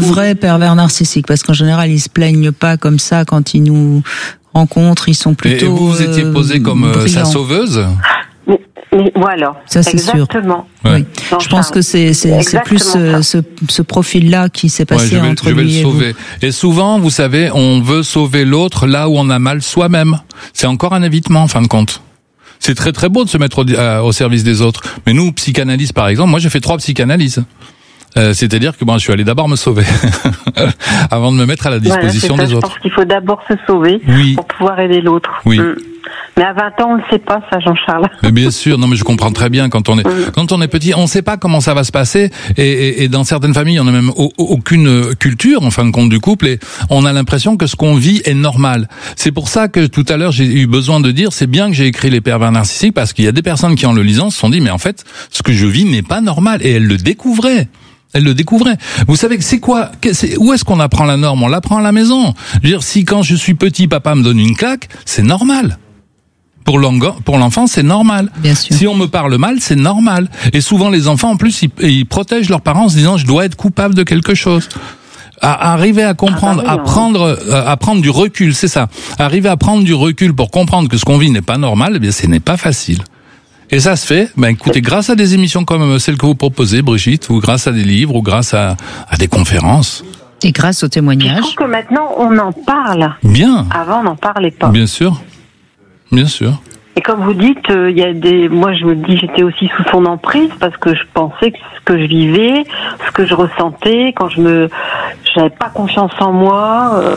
vrais pervers narcissiques, parce qu'en général, ils se plaignent pas comme ça quand ils nous rencontrent, ils sont plutôt. Et vous étiez posée comme sa sauveuse? Mais voilà, ça c'est exactement. Sûr. Oui. Je pense que c'est plus ce profil-là qui s'est passé entre lui et vous. Je vais le sauver. Et souvent, vous savez, on veut sauver l'autre là où on a mal soi-même. C'est encore un évitement, en fin de compte. C'est très très beau de se mettre au service des autres. Mais nous, psychanalyse par exemple, moi j'ai fait 3 psychanalyses. C'est-à-dire que je suis allé d'abord me sauver avant de me mettre à la disposition des autres. Je pense qu'il faut d'abord se sauver pour pouvoir aider l'autre. Oui. Mais à 20 ans, on ne sait pas ça, Jean-Charles. Mais bien sûr, non mais je comprends très bien quand on est petit, on ne sait pas comment ça va se passer et dans certaines familles, on n'a même aucune culture en fin de compte du couple et on a l'impression que ce qu'on vit est normal. C'est pour ça que tout à l'heure, j'ai eu besoin de dire c'est bien que j'ai écrit Les pervers narcissiques parce qu'il y a des personnes qui en le lisant se sont dit mais en fait, ce que je vis n'est pas normal et elles le découvraient. Elle le découvrait. Vous savez que où est-ce qu'on apprend la norme? On l'apprend à la maison. Je veux dire, si quand je suis petit, papa me donne une claque, c'est normal. Pour l'enfant, c'est normal. Bien sûr. Si on me parle mal, c'est normal. Et souvent, les enfants, en plus, ils protègent leurs parents en se disant, je dois être coupable de quelque chose. Arriver à comprendre, à prendre du recul, c'est ça. Arriver à prendre du recul pour comprendre que ce qu'on vit n'est pas normal, eh bien, ce n'est pas facile. Et ça se fait, écoutez, grâce à des émissions comme celle que vous proposez, Brigitte, ou grâce à des livres, ou grâce à des conférences. Et grâce aux témoignages. Je trouve que maintenant, on en parle. Bien. Avant, on n'en parlait pas. Bien sûr. Bien sûr. Et comme vous dites, il y a moi je vous dis, j'étais aussi sous son emprise parce que je pensais que ce que je vivais, ce que je ressentais, quand j'avais pas confiance en moi,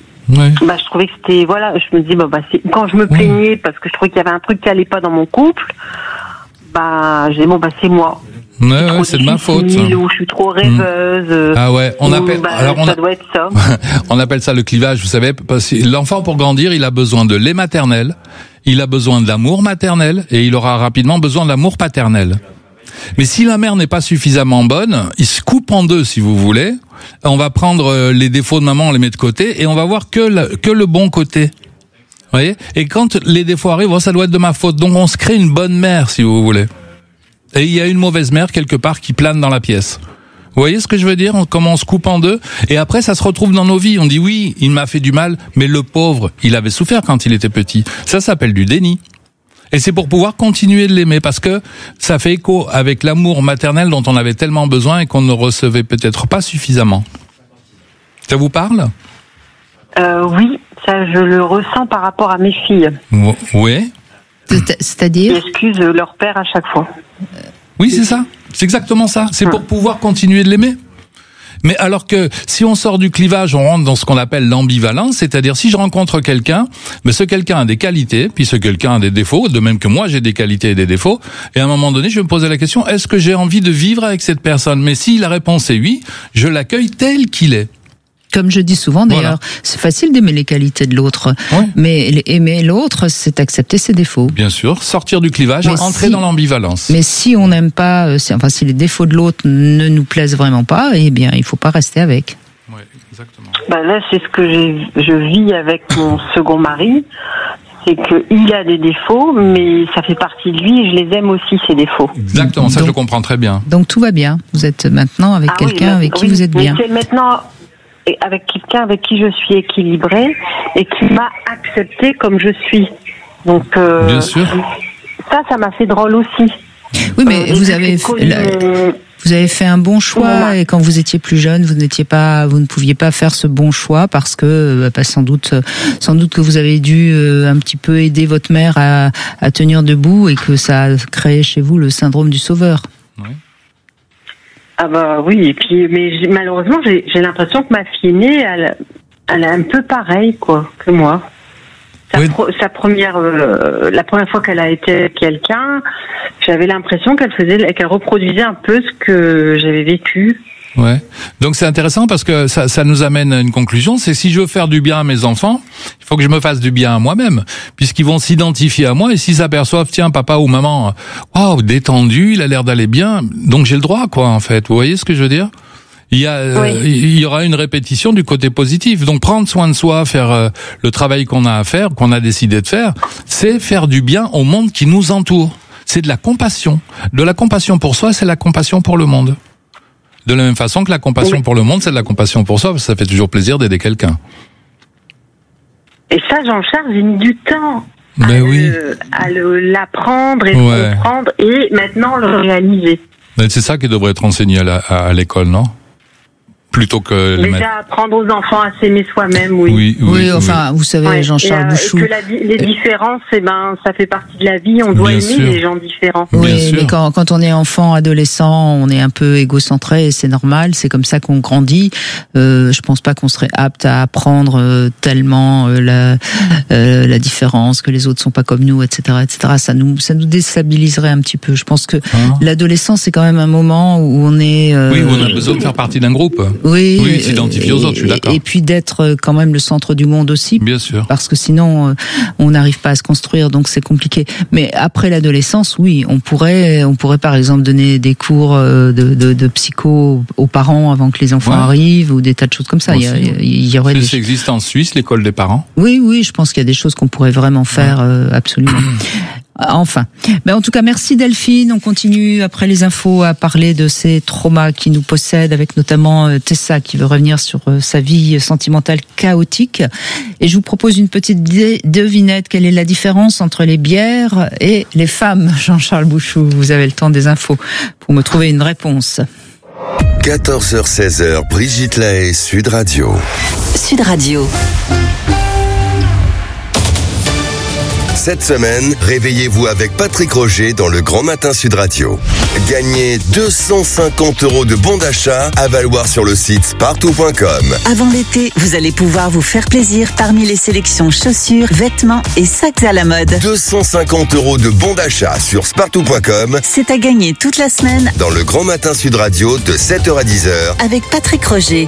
je trouvais que c'était, je me dis, quand je me plaignais parce que je trouvais qu'il y avait un truc qui allait pas dans mon couple, j'ai dit, c'est moi. Ouais, c'est de ma faute. Ou je suis trop rêveuse. Ah ouais, ça doit être ça. On appelle ça le clivage, vous savez, parce que l'enfant pour grandir, il a besoin de lait maternel, il a besoin de l'amour maternel et il aura rapidement besoin de l'amour paternel. Mais si la mère n'est pas suffisamment bonne, il se coupe en deux si vous voulez. On va prendre les défauts de maman, on les met de côté et on va voir que le bon côté. Vous voyez? Et quand les défauts arrivent, ça doit être de ma faute. Donc on se crée une bonne mère si vous voulez. Et il y a une mauvaise mère quelque part qui plane dans la pièce. Vous voyez ce que je veux dire? Comment on se coupe en deux? Et après, ça se retrouve dans nos vies. On dit oui, il m'a fait du mal, mais le pauvre, il avait souffert quand il était petit. Ça s'appelle du déni. Et c'est pour pouvoir continuer de l'aimer, parce que ça fait écho avec l'amour maternel dont on avait tellement besoin et qu'on ne recevait peut-être pas suffisamment. Ça vous parle? Oui, ça je le ressens par rapport à mes filles. Oui. C'est-à-dire? Ils excusent leur père à chaque fois. Oui, c'est ça. C'est exactement ça. C'est pour pouvoir continuer de l'aimer. Mais alors que si on sort du clivage, on rentre dans ce qu'on appelle l'ambivalence, c'est-à-dire si je rencontre quelqu'un, mais ce quelqu'un a des qualités, puis ce quelqu'un a des défauts, de même que moi j'ai des qualités et des défauts, et à un moment donné je vais me poser la question, est-ce que j'ai envie de vivre avec cette personne? Mais si la réponse est oui, je l'accueille tel qu'il est. Comme je dis souvent d'ailleurs, c'est facile d'aimer les qualités de l'autre, mais aimer l'autre, c'est accepter ses défauts. Bien sûr, sortir du clivage et entrer dans l'ambivalence. Mais si on n'aime pas, si les défauts de l'autre ne nous plaisent vraiment pas, eh bien, il faut pas rester avec. Oui, exactement. Là, c'est ce que je vis avec mon second mari. C'est qu'il a des défauts, mais ça fait partie de lui et je les aime aussi, ses défauts. Exactement, ça je le comprends très bien. Donc tout va bien. Vous êtes maintenant avec quelqu'un avec qui vous êtes bien. C'est maintenant avec quelqu'un avec qui je suis équilibrée et qui m'a acceptée comme je suis. Donc, bien sûr. Ça m'a fait drôle aussi. Oui, mais vous avez fait un bon choix et quand vous étiez plus jeune, vous ne pouviez pas faire ce bon choix parce que sans doute que vous avez dû un petit peu aider votre mère à tenir debout et que ça a créé chez vous le syndrome du sauveur. Oui. Ah oui, et puis malheureusement j'ai l'impression que ma fille aînée elle est un peu pareille que moi. La première fois qu'elle a été avec quelqu'un, j'avais l'impression qu'elle reproduisait un peu ce que j'avais vécu. Ouais. Donc c'est intéressant parce que ça nous amène à une conclusion, c'est si je veux faire du bien à mes enfants, il faut que je me fasse du bien à moi-même, puisqu'ils vont s'identifier à moi et s'ils s'aperçoivent, tiens, papa ou maman, détendu, il a l'air d'aller bien, donc j'ai le droit, en fait. Vous voyez ce que je veux dire? Il y aura une répétition du côté positif. Donc prendre soin de soi, faire le travail qu'on a à faire, qu'on a décidé de faire, c'est faire du bien au monde qui nous entoure. C'est de la compassion. De la compassion pour soi, c'est la compassion pour le monde. De la même façon que la compassion pour le monde, c'est de la compassion pour soi, parce que ça fait toujours plaisir d'aider quelqu'un. Et ça, Jean-Charles, j'ai mis du temps à l'apprendre et le comprendre et maintenant le réaliser. Mais c'est ça qui devrait être enseigné à l'école, non ? Plutôt que déjà apprendre aux enfants à s'aimer soi-même, oui, enfin, vous savez, Jean-Charles Bouchou. Et que les différences, ça fait partie de la vie. On doit aimer les gens différents. Oui, mais quand on est enfant, adolescent, on est un peu égocentré et c'est normal. C'est comme ça qu'on grandit. Je pense pas qu'on serait apte à apprendre tellement la différence, que les autres sont pas comme nous, etc., etc. Ça nous déstabiliserait un petit peu. Je pense que l'adolescence, c'est quand même un moment où on est. Oui, où on a besoin de faire partie d'un groupe. Oui, s'identifier aux autres, je suis d'accord. Et puis d'être quand même le centre du monde aussi. Bien sûr. Parce que sinon, on n'arrive pas à se construire, donc c'est compliqué. Mais après l'adolescence, oui, on pourrait par exemple donner des cours de psycho aux parents avant que les enfants arrivent, ou des tas de choses comme ça. Il y aurait ça existe en Suisse, l'école des parents. Oui, je pense qu'il y a des choses qu'on pourrait vraiment faire, absolument. Enfin. Mais en tout cas, merci Delphine. On continue après les infos à parler de ces traumas qui nous possèdent, avec notamment Tessa qui veut revenir sur sa vie sentimentale chaotique. Et je vous propose une petite devinette. Quelle est la différence entre les bières et les femmes? Jean-Charles Bouchou, vous avez le temps des infos pour me trouver une réponse. 14h-16h, Brigitte Lahaie, Sud Radio. Sud Radio. Cette semaine, réveillez-vous avec Patrick Roger dans le Grand Matin Sud Radio. Gagnez 250 € de bons d'achat à valoir sur le site spartou.com. Avant l'été, vous allez pouvoir vous faire plaisir parmi les sélections chaussures, vêtements et sacs à la mode. 250 € de bons d'achat sur spartou.com. C'est à gagner toute la semaine dans le Grand Matin Sud Radio de 7h à 10h avec Patrick Roger.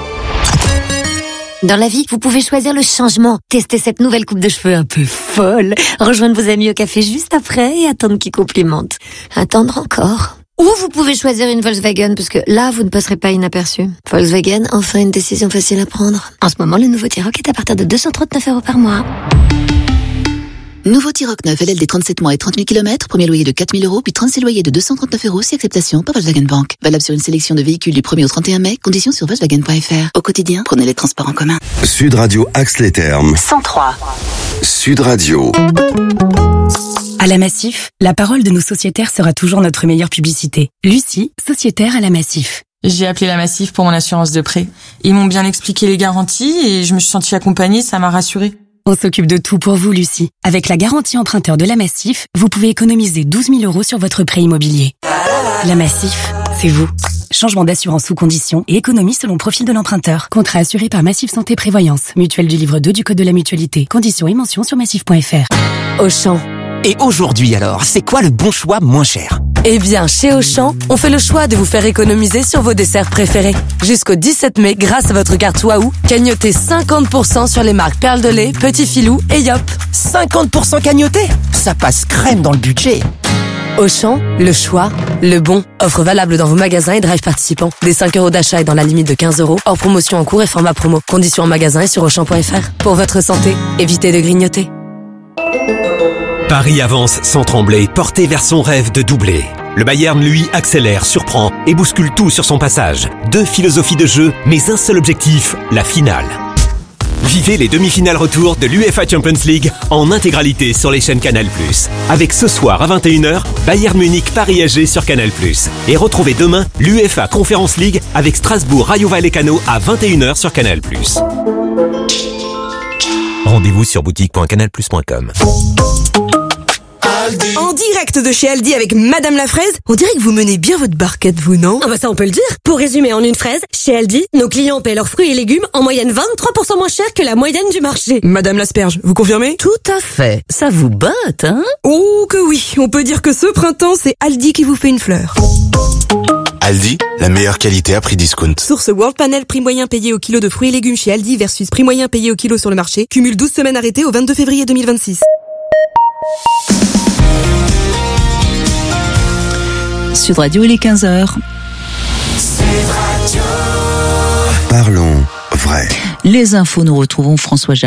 Dans la vie, vous pouvez choisir le changement. Tester cette nouvelle coupe de cheveux un peu folle. Rejoindre vos amis au café juste après et attendre qu'ils complimentent. Attendre encore. Ou vous pouvez choisir une Volkswagen, parce que là, vous ne passerez pas inaperçu. Volkswagen, enfin une décision facile à prendre. En ce moment, le nouveau T-Roc est à partir de 239 € par mois. Nouveau T-Roc 9, LLD 37 mois et 30 000 km, premier loyer de 4 000 €, puis 36 loyers de 239 € si acceptation par Volkswagen Bank. Valable sur une sélection de véhicules du 1er au 31 mai, conditions sur Volkswagen.fr. Au quotidien, prenez les transports en commun. Sud Radio Axe-les-Thermes. 103. Sud Radio. À la Massif, la parole de nos sociétaires sera toujours notre meilleure publicité. Lucie, sociétaire à la Massif. J'ai appelé la Massif pour mon assurance de prêt. Ils m'ont bien expliqué les garanties et je me suis sentie accompagnée, ça m'a rassurée. On s'occupe de tout pour vous, Lucie. Avec la garantie emprunteur de la Massif, vous pouvez économiser 12 000 € sur votre prêt immobilier. La Massif, c'est vous. Changement d'assurance sous conditions et économie selon profil de l'emprunteur. Contrat assuré par Massif Santé Prévoyance. Mutuelle du livre 2 du Code de la Mutualité. Conditions et mentions sur massif.fr. Auchan. Et aujourd'hui alors, c'est quoi le bon choix moins cher ? Eh bien, chez Auchan, on fait le choix de vous faire économiser sur vos desserts préférés. Jusqu'au 17 mai, grâce à votre carte Waouh, cagnotez 50% sur les marques Perle de lait, Petit Filou et Yop. 50% cagnoté ? Ça passe crème dans le budget. Auchan, le choix, le bon. Offre valable dans vos magasins et drive participants. Des 5 € d'achat et dans la limite de 15 €. Hors promotion en cours et format promo. Conditions en magasin et sur Auchan.fr. Pour votre santé, évitez de grignoter. Paris avance sans trembler, porté vers son rêve de doubler. Le Bayern, lui, accélère, surprend et bouscule tout sur son passage. 2 philosophies de jeu, mais un seul objectif, la finale. Vivez les demi-finales retour de l'UEFA Champions League en intégralité sur les chaînes Canal+. Avec ce soir à 21h, Bayern Munich Paris AG sur Canal+. Et retrouvez demain l'UEFA Conference League avec Strasbourg Rayo Vallecano à 21h sur Canal+. Rendez-vous sur boutique.canalplus.com. En direct de chez Aldi avec Madame la Fraise, on dirait que vous menez bien votre barquette, vous, non? Ah bah ça on peut le dire. Pour résumer en une phrase, chez Aldi, nos clients paient leurs fruits et légumes en moyenne 23% moins cher que la moyenne du marché. Madame l'Asperge, vous confirmez? Tout à fait. Ça vous botte, hein? Oh que oui, on peut dire que ce printemps, c'est Aldi qui vous fait une fleur. Aldi, la meilleure qualité à prix discount. Source World Panel, prix moyen payé au kilo de fruits et légumes chez Aldi versus prix moyen payé au kilo sur le marché. Cumule 12 semaines arrêtées au 22 février 2026. Sud Radio, il est 15h. Parlons vrai. Les infos, nous retrouvons François Germain.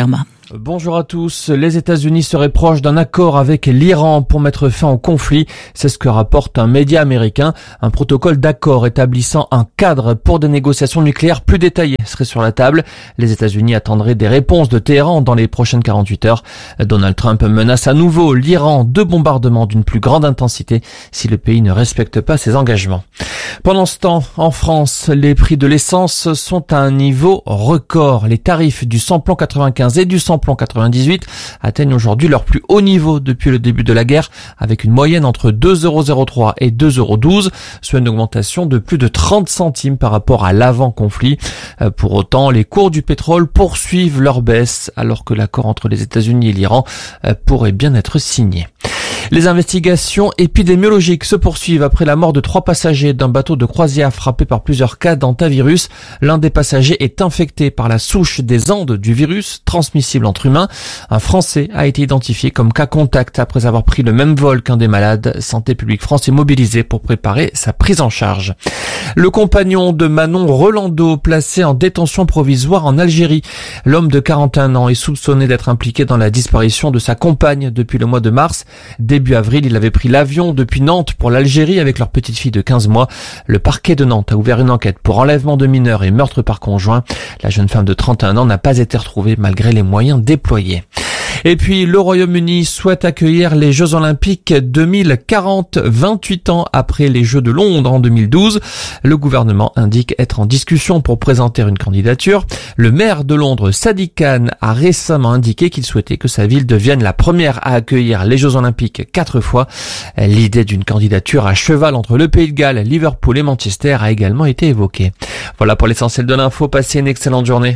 Bonjour à tous. Les États-Unis seraient proches d'un accord avec l'Iran pour mettre fin au conflit. C'est ce que rapporte un média américain. Un protocole d'accord établissant un cadre pour des négociations nucléaires plus détaillées serait sur la table. Les États-Unis attendraient des réponses de Téhéran dans les prochaines 48 heures. Donald Trump menace à nouveau l'Iran de bombardements d'une plus grande intensité si le pays ne respecte pas ses engagements. Pendant ce temps, en France, les prix de l'essence sont à un niveau record. Les tarifs du samplon 95 et du samplon 98 atteignent aujourd'hui leur plus haut niveau depuis le début de la guerre, avec une moyenne entre 2,03 € et 2,12 €, soit une augmentation de plus de 30 centimes par rapport à l'avant-conflit. Pour autant, les cours du pétrole poursuivent leur baisse, alors que l'accord entre les États-Unis et l'Iran pourrait bien être signé. Les investigations épidémiologiques se poursuivent après la mort de 3 passagers d'un bateau de croisière frappé par plusieurs cas d'hantavirus. L'un des passagers est infecté par la souche des Andes du virus, transmissible entre humains. Un Français a été identifié comme cas contact après avoir pris le même vol qu'un des malades. Santé publique France est mobilisée pour préparer sa prise en charge. Le compagnon de Manon Rolando, placé en détention provisoire en Algérie. L'homme de 41 ans est soupçonné d'être impliqué dans la disparition de sa compagne depuis le mois de mars. Début avril, il avait pris l'avion depuis Nantes pour l'Algérie avec leur petite fille de 15 mois. Le parquet de Nantes a ouvert une enquête pour enlèvement de mineurs et meurtre par conjoint. La jeune femme de 31 ans n'a pas été retrouvée malgré les moyens déployés. Et puis, le Royaume-Uni souhaite accueillir les Jeux Olympiques 2040, 28 ans après les Jeux de Londres en 2012. Le gouvernement indique être en discussion pour présenter une candidature. Le maire de Londres, Sadiq Khan, a récemment indiqué qu'il souhaitait que sa ville devienne la première à accueillir les Jeux Olympiques 4 fois. L'idée d'une candidature à cheval entre le Pays de Galles, Liverpool et Manchester a également été évoquée. Voilà pour l'essentiel de l'info. Passez une excellente journée.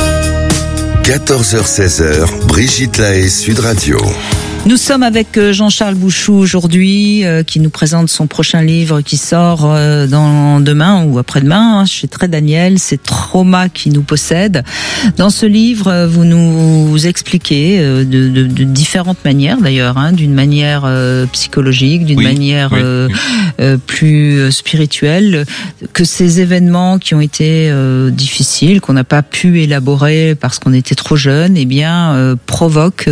14h-16h, Brigitte Lahaie, Sud Radio. Nous sommes avec Jean-Charles Bouchou aujourd'hui, qui nous présente son prochain livre qui sort demain ou après-demain, chez Très Daniel. C'est Trauma qui nous possède. Dans ce livre, vous nous expliquez de différentes manières d'ailleurs, d'une manière psychologique, d'une manière plus spirituelle, que ces événements qui ont été difficiles, qu'on n'a pas pu élaborer parce qu'on était trop jeune, provoquent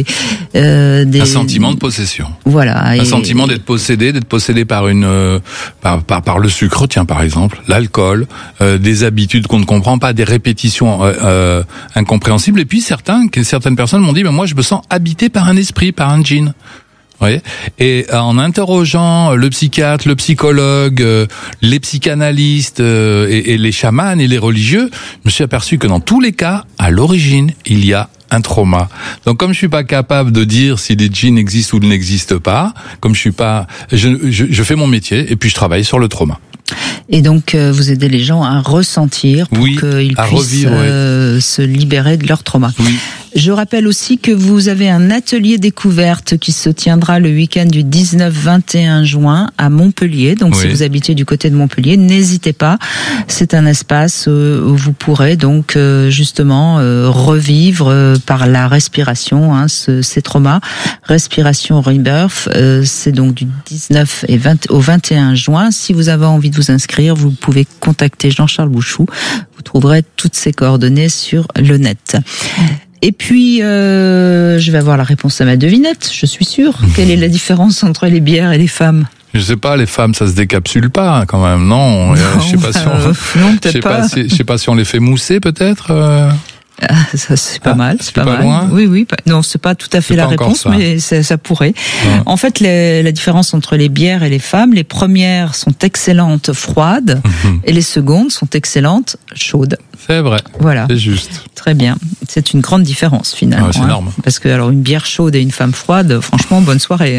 un sentiment de possession. Voilà. Un sentiment d'être possédé par par le sucre, tiens, par exemple, l'alcool, des habitudes qu'on ne comprend pas, des répétitions incompréhensibles. Et puis certaines personnes m'ont dit, moi je me sens habité par un esprit, par un djinn. voyez. Et en interrogeant le psychiatre, le psychologue, les psychanalystes et les chamans et les religieux, je me suis aperçu que dans tous les cas, à l'origine, il y a un trauma. Donc comme je suis pas capable de dire si les djinns existent ou n'existent pas, comme je suis pas, je fais mon métier et puis je travaille sur le trauma. Et donc vous aidez les gens à ressentir pour qu'ils puissent se libérer de leur trauma. Oui. Je rappelle aussi que vous avez un atelier découverte qui se tiendra le week-end du 19-21 juin à Montpellier. Donc si vous habitez du côté de Montpellier, n'hésitez pas. C'est un espace où vous pourrez donc justement revivre par la respiration ces traumas. Respiration Rebirth, c'est donc du 19 au 21 juin. Si vous avez envie de vous inscrire, vous pouvez contacter Jean-Charles Bouchou. Vous trouverez toutes ses coordonnées sur le net. Et puis, je vais avoir la réponse à ma devinette, je suis sûre. Quelle est la différence entre les bières et les femmes ? Je sais pas, les femmes, ça se décapsule pas, quand même, non? Je sais pas si je sais pas si on les fait mousser, peut-être. Ça c'est pas mal, c'est pas mal. Loin. Oui. Non, c'est pas tout à fait la réponse, mais ça pourrait. Ouais. En fait, la différence entre les bières et les femmes, les premières sont excellentes froides et les secondes sont excellentes chaudes. C'est vrai. Voilà. C'est juste. Très bien. C'est une grande différence finalement. C'est énorme. Parce que alors une bière chaude et une femme froide, franchement, bonne soirée.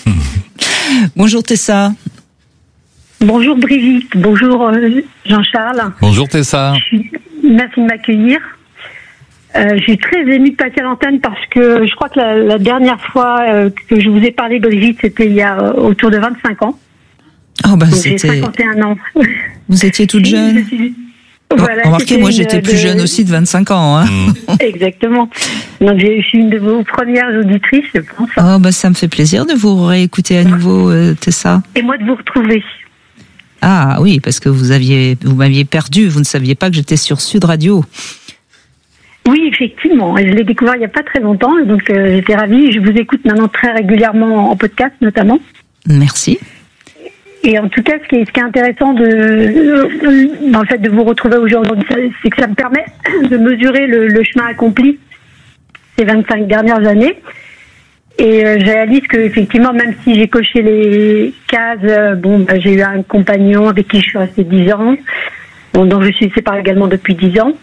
Bonjour Tessa. Bonjour Brigitte. Bonjour Jean-Charles. Bonjour Tessa. Merci de m'accueillir. Je suis très émue de passer à l'antenne parce que je crois que la dernière fois que je vous ai parlé, Brigitte, c'était il y a autour de 25 ans. Oh ben donc j'ai 51 ans. Vous étiez toute jeune. Voilà, remarquez, moi j'étais plus jeune aussi de 25 ans. Exactement. Donc je suis une de vos premières auditrices, je pense. Oh ben ça me fait plaisir de vous réécouter à nouveau, Tessa. Et moi de vous retrouver. Ah oui, parce que vous m'aviez perdu, vous ne saviez pas que j'étais sur Sud Radio. Oui, effectivement. Je l'ai découvert il n'y a pas très longtemps, donc j'étais ravie. Je vous écoute maintenant très régulièrement en podcast, notamment. Merci. Et en tout cas, ce qui est intéressant dans le fait de vous retrouver aujourd'hui, c'est que ça me permet de mesurer le chemin accompli ces 25 dernières années. Et je réalise que effectivement, même si j'ai coché les cases, j'ai eu un compagnon avec qui je suis restée 10 ans, dont je suis séparée également depuis 10 ans.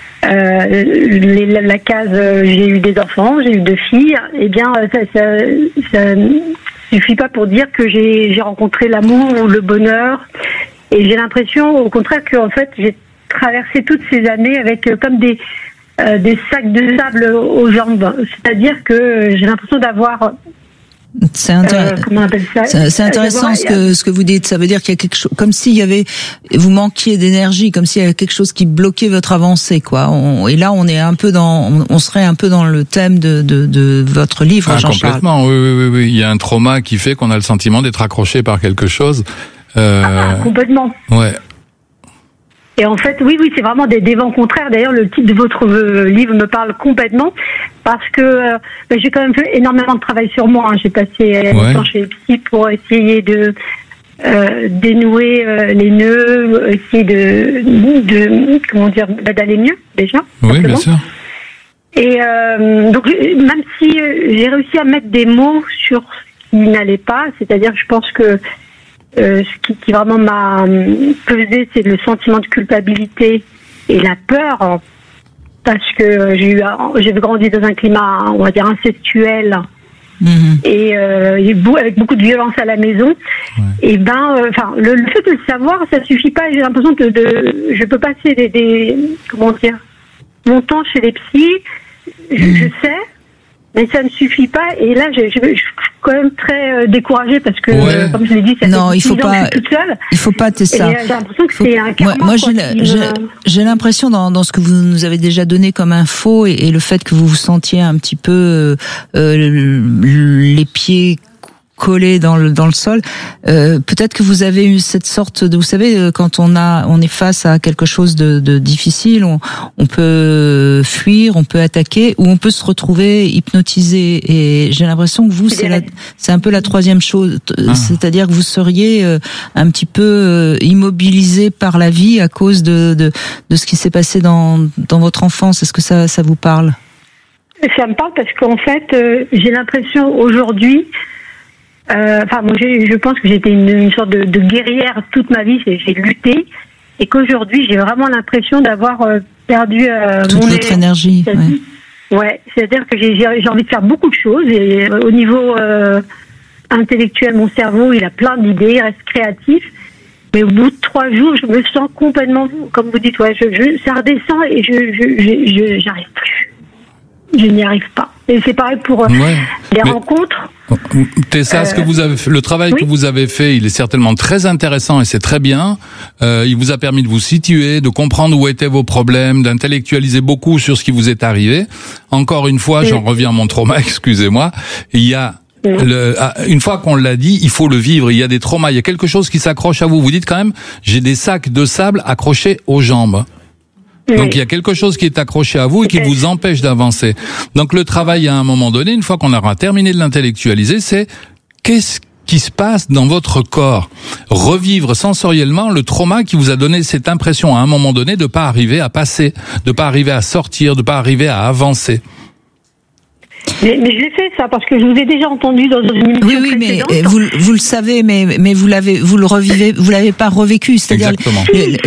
La case, j'ai eu des enfants, j'ai eu 2 filles. Eh bien, ça suffit pas pour dire que j'ai rencontré l'amour ou le bonheur. Et j'ai l'impression, au contraire, que en fait, j'ai traversé toutes ces années avec comme des sacs de sable aux jambes. C'est-à-dire que j'ai l'impression d'avoir... comment on appelle ça ? C'est intéressant ce que vous dites. Ça veut dire qu'il y a quelque chose, comme s'il y avait, vous manquiez d'énergie, comme s'il y avait quelque chose qui bloquait votre avancée, quoi. Et là, on est un peu on serait un peu dans le thème de votre livre, Jean-Charles. Complètement. Oui. Il y a un trauma qui fait qu'on a le sentiment d'être accroché par quelque chose. Complètement. Ouais. Et en fait, oui, c'est vraiment des vents contraires. D'ailleurs, le titre de votre livre me parle complètement parce que j'ai quand même fait énormément de travail sur moi. J'ai passé longtemps chez les psy pour essayer de dénouer les nœuds, essayer d'aller mieux déjà. Oui, bien sûr. Et donc, même si j'ai réussi à mettre des mots sur ce qui n'allait pas, c'est-à-dire, je pense que ce qui vraiment m'a pesé, c'est le sentiment de culpabilité et la peur, parce que j'ai grandi dans un climat, on va dire, incestuel, et avec beaucoup de violence à la maison. Et le fait de le savoir, ça suffit pas. J'ai l'impression que je peux passer mon temps chez les psys, je sais. Mais ça ne suffit pas, et là je suis quand même très découragée parce que comme je l'ai dit, ça fait 10 ans que je suis toute seule. Il faut pas tester ça. Et j'ai l'impression que c'est un karma. Moi j'ai l'impression dans ce que vous nous avez déjà donné comme info et le fait que vous vous sentiez un petit peu les pieds collé dans le sol. Peut-être que vous avez eu cette sorte de, vous savez, quand on est face à quelque chose de difficile, on peut fuir, on peut attaquer, ou on peut se retrouver hypnotisé. Et j'ai l'impression que vous, c'est un peu la troisième chose, c'est-à-dire que vous seriez un petit peu immobilisé par la vie à cause de ce qui s'est passé dans votre enfance. Est-ce que ça vous parle? Ça me parle parce qu'en fait, j'ai l'impression aujourd'hui. Moi, je pense que j'étais une sorte de guerrière toute ma vie. J'ai lutté, et qu'aujourd'hui, j'ai vraiment l'impression d'avoir perdu toute votre énergie. Ouais, c'est-à-dire que j'ai envie de faire beaucoup de choses, et au niveau intellectuel, mon cerveau, il a plein d'idées, il reste créatif. Mais au bout de 3 jours, je me sens complètement, comme vous dites, ça redescend et j'arrive plus. Je n'y arrive pas. Et c'est pareil pour les rencontres. Tessa, ce que vous avez fait, le travail que vous avez fait, il est certainement très intéressant et c'est très bien. Il vous a permis de vous situer, de comprendre où étaient vos problèmes, d'intellectualiser beaucoup sur ce qui vous est arrivé. Encore une fois, j'en reviens à mon trauma, excusez-moi. Il y a une fois qu'on l'a dit, il faut le vivre. Il y a des traumas, il y a quelque chose qui s'accroche à vous. Vous dites quand même, j'ai des sacs de sable accrochés aux jambes. Donc il y a quelque chose qui est accroché à vous et qui vous empêche d'avancer. Donc le travail à un moment donné, une fois qu'on aura terminé de l'intellectualiser, c'est qu'est-ce qui se passe dans votre corps. Revivre sensoriellement le trauma qui vous a donné cette impression à un moment donné de pas arriver à passer, de pas arriver à sortir, de pas arriver à avancer. Mais je l'ai fait ça parce que je vous ai déjà entendu dans une émission précédente. Mais vous le savez, mais vous le revivez, vous l'avez pas revécu, c'est-à-dire. Exactement.